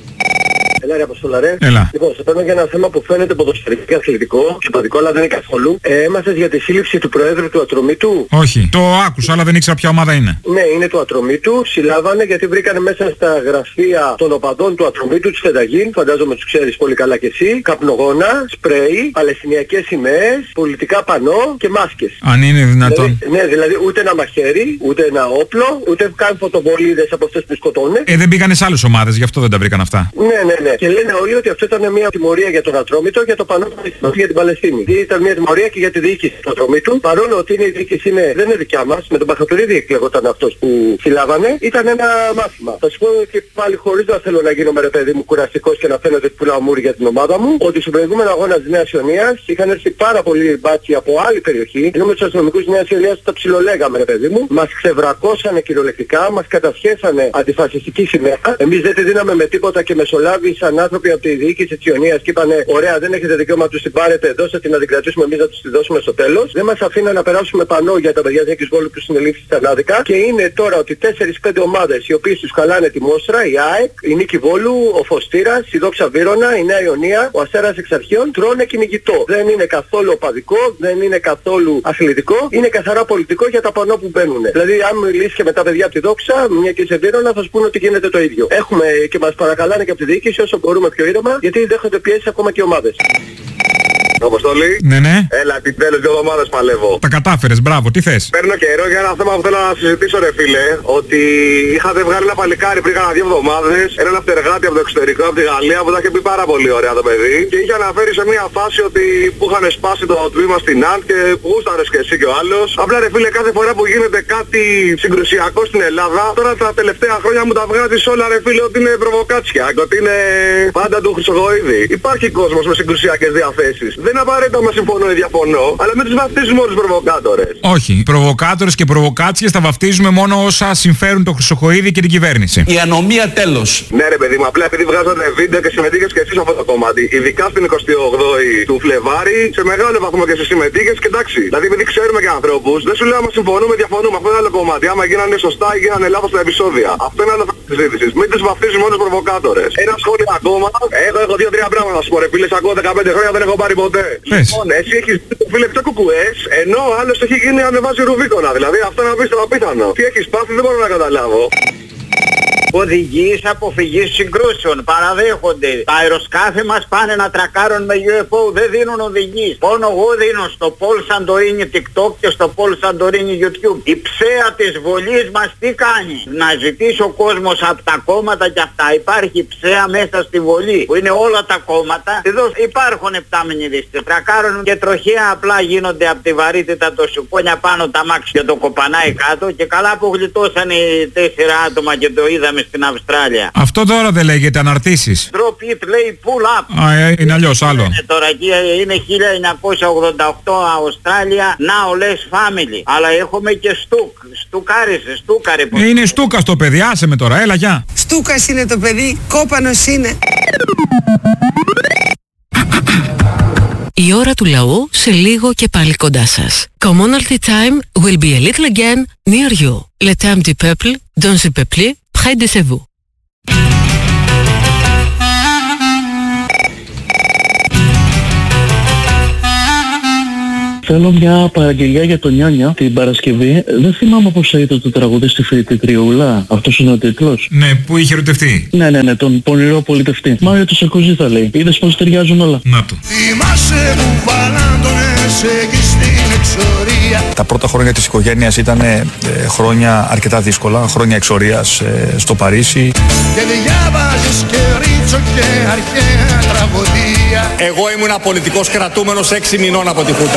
Speaker 19: Έλα ρε Αποστόλα ρε.
Speaker 11: Έλα.
Speaker 19: Λοιπόν, σε παίρνω για ένα θέμα που φαίνεται ποδοσφαιρικό και αθλητικό, συμπατικό αλλά δεν είναι καθόλου. Ε, έμαθες για τη σύλληψη του Προέδρου του Ατρωμίτου?
Speaker 11: Όχι, το άκουσα αλλά δεν ήξερα ποια ομάδα είναι.
Speaker 19: Ναι, είναι του Ατρωμίτου. Συλλάβανε γιατί βρήκανε μέσα στα γραφεία των οπαδών του Ατρωμίτου, της Φενταγίν, φαντάζομαι τους ξέρεις πολύ καλά κι εσύ, καπνογόνα, σπρέι, παλαιστινιακές σημαίες, πολιτικά πανό και μάσκες.
Speaker 11: Αν είναι δυνατόν.
Speaker 19: Δηλαδή, ναι, δηλαδή ούτε ένα μαχαίρι, ούτε ένα όπλο, ούτε καν φωτοβολίδες από αυτές που σκοτώνουν.
Speaker 11: Ε, δεν πήγανε σε άλλες ομάδες, γι' αυτό δεν τα βρήκαν αυτά.
Speaker 19: Ναι, ναι, ναι. Και λένε όλοι ότι αυτό ήταν μια τιμωρία για τον Ατρόμητο για το πανό για την Παλαιστίνη. Ήταν μια τιμωρία και για τη διοίκηση του Ατρομήτου. Παρόλο ότι είναι η διοίκηση είναι, δεν είναι δικιά μας, με τον Παχατουρίδη εκλεγόταν αυτός που συλλάβανε, ήταν ένα μάθημα. Θα σου πω και πάλι χωρίς να θέλω να γίνω με ρε παιδί μου κουραστικός και να φαίνεται ότι πουλάω μούρι για την ομάδα μου, ότι στον προηγούμενο αγώνα της Νέας Ιωνίας είχαν έρθει πάρα πολλοί μπάτσοι από άλλη περιοχή, ενώ με τους αστυνομικούς της Νέας Ιωνίας τα ψιλολέγαμε ρε παιδί μου, μας ξεβρακώσανε κυριολεκτικά, μας κατασχέσανε αντιφασιστική σημαία. Εμείς δεν τη δίναμε με τίποτα και μεσολάβησαν άνθρωποι από τη διοίκηση της Ιωνίας και είπανε ωραία δεν έχετε δικαίωμα να τους την πάρετε, δώστε την να την κρατήσουμε εμείς να τους τη δώσουμε στο τέλος. Δεν μας αφήναν να περάσουμε πανό για τα παιδιά της Νίκης Βόλου που συνελήφθη στα Νάδικα και είναι τώρα ότι τέσσερις πέντε ομάδες οι οποίες τους χαλάνε τη Μόστρα, η ΑΕΚ, η Νίκη Βόλου, ο Φωστήρας, η Δόξα Βύρωνα, η Νέα Ιωνία, ο Αστέρας Εξαρχείων τρώνε κυνηγητό. Δεν είναι καθόλου οπαδικό, δεν είναι καθόλου αθλητικό, είναι καθαρά πολιτικό για τα πανό που μπαίνουν. Δηλαδή αν μιλήσεις και με τα παιδιά από τη Δόξα, μια και σε Βύρωνα θα σου πούνε ότι γίνεται το ίδιο. Έχουμε και μας παρακαλάνε και από τη διοίκηση όσο μπορούμε πιο ήρεμα γιατί δέχονται πιέσεις ακόμα και ομάδες.
Speaker 7: Αποστολή.
Speaker 11: Ναι, ναι.
Speaker 7: Έλα, επιτέλους δύο εβδομάδες παλεύω.
Speaker 11: Τα κατάφερες, μπράβο, τι θες?
Speaker 7: Παίρνω καιρό για ένα θέμα που θέλω να συζητήσω ρε φίλε. Ότι είχατε βγάλει ένα παλικάρι πριν κάνα δύο εβδομάδες, έναν αυτεργάτη από το εξωτερικό, από τη Γαλλία, που τα είχε πει πάρα πολύ ωραία το παιδί. Και είχε αναφέρει σε μια φάση ότι που είχαν σπάσει το τμήμα στην Ναντ και που γούσταρες και εσύ και ο άλλος. Απλά ρε φίλε, κάθε φορά που γίνεται κάτι συγκρουσιακό στην Ελλάδα, τώρα τα τελευταία χρόνια μου τα βγάζει όλα ρε φίλε ότι είναι προβοκάτσια, ότι είναι πάντα του Χρυσογοίδη. Υπάρχει κόσμος με συγκρουσιακές διαθέσεις. Δεν είναι απαραίτητο να συμφωνώ ή διαφωνώ, αλλά μην τους βαφτίζουμε όλους προβοκάτορες.
Speaker 11: Όχι. Προβοκάτορες και προβοκάτσιες τα βαφτίζουμε μόνο όσα συμφέρουν το Χρυσοχοΐδη και την κυβέρνηση.
Speaker 20: Η ανομία τέλος.
Speaker 7: Ναι ρε παιδί μου, απλά επειδή βγάζατε βίντεο και συμμετείχες και εσείς σε αυτό το κομμάτι, ειδικά στην εικοστή όγδοη του Φλεβάρη, σε μεγάλο βαθμό και εσείς συμμετείχες και εντάξει. Δηλαδή επειδή ξέρουμε και ανθρώπους, δεν σου λέω άμα συμφωνούμε, διαφωνούμε. Αυτό είναι άλλο κομμάτι. Άμα γίνανε σωστά ή γίνανε λάθος τα επεισόδια. Αυτό είναι άλλο θέμα της συζήτησης. Μην τους βαφτίζουμε όλους προβοκάτορες. Ένα σχόλιο ακόμα. Έχω, έχω δύο-τρία πράγματα να σου πω ρε φίλε, ακούω δεκαπέντε χρόνια δεν έχω πάρει ποτέ. Λοιπόν, εσύ έχεις το φίλε πιο κουκουές, ενώ ο άλλος έχει γίνει ανεβάζει ρουβίκονα. Δηλαδή αυτό είναι απίστευτο απίθανο. Τι έχεις πάθει δεν μπορώ να καταλάβω.
Speaker 1: Οδηγείς αποφυγής συγκρούσεων, παραδέχονται. Τα αεροσκάφη μας πάνε να τρακάρουν με γιου εφ ο, δεν δίνουν οδηγείς. Μόνο εγώ δίνω στο Πολ Σαντορίνι TikTok και στο Πολ Σαντορίνι YouTube. Η ψέα της βολής μας τι κάνει? Να ζητήσει ο κόσμος από τα κόμματα και αυτά. Υπάρχει ψέα μέσα στη βολή που είναι όλα τα κόμματα. Εδώ υπάρχουν επτάμινιδίστες. Τρακάρουν και τροχαία απλά γίνονται από τη βαρύτητα το σουκόνια πάνω τα μάξι και το κοπανάει κάτω. Και καλά που γλιτώσαν οι τέσσερα άτομα και το είδαμε στην Αυστράλια.
Speaker 11: Αυτό τώρα δεν λέγεται αναρτήσεις.
Speaker 1: Drop it, λέει pull up.
Speaker 11: Α, ε, είναι αλλιώς άλλο.
Speaker 1: Είναι τώρα εκεί είναι χίλια εννιακόσια ογδόντα οκτώ Αυστράλια, now less family. Αλλά έχουμε και στούκ. Στουκάρισε, στούκαρε.
Speaker 11: Ε, είναι στούκας το παιδί, άσε με τώρα, έλα γεια.
Speaker 16: Στούκας είναι το παιδί, κόπανος είναι.
Speaker 12: Η ώρα του λαού σε λίγο και πάλι κοντά σας. Commonalty time will be a little again near you. Le temps du peuple, dans le peuple, près de chez vous.
Speaker 5: Θέλω μια παραγγελιά για τον Νιάνια την Παρασκευή. Δεν θυμάμαι πώς ήταν το τραγούδι στη φοιτητριούλα. Αυτός είναι ο τίτλος.
Speaker 11: Ναι, που είχε ερωτευτεί.
Speaker 5: Ναι, ναι, ναι, τον πονηρό πολιτευτή. Μάριο του Σαρκοζή θα λέει. Είδες πώς ταιριάζουν όλα.
Speaker 11: Να το.
Speaker 6: Τα πρώτα χρόνια της οικογένειας ήταν ε, χρόνια αρκετά δύσκολα. Χρόνια εξορίας ε, στο Παρίσι.
Speaker 20: Εγώ ήμουν πολιτικός κρατούμενος έξι μηνών από τη Χούτα.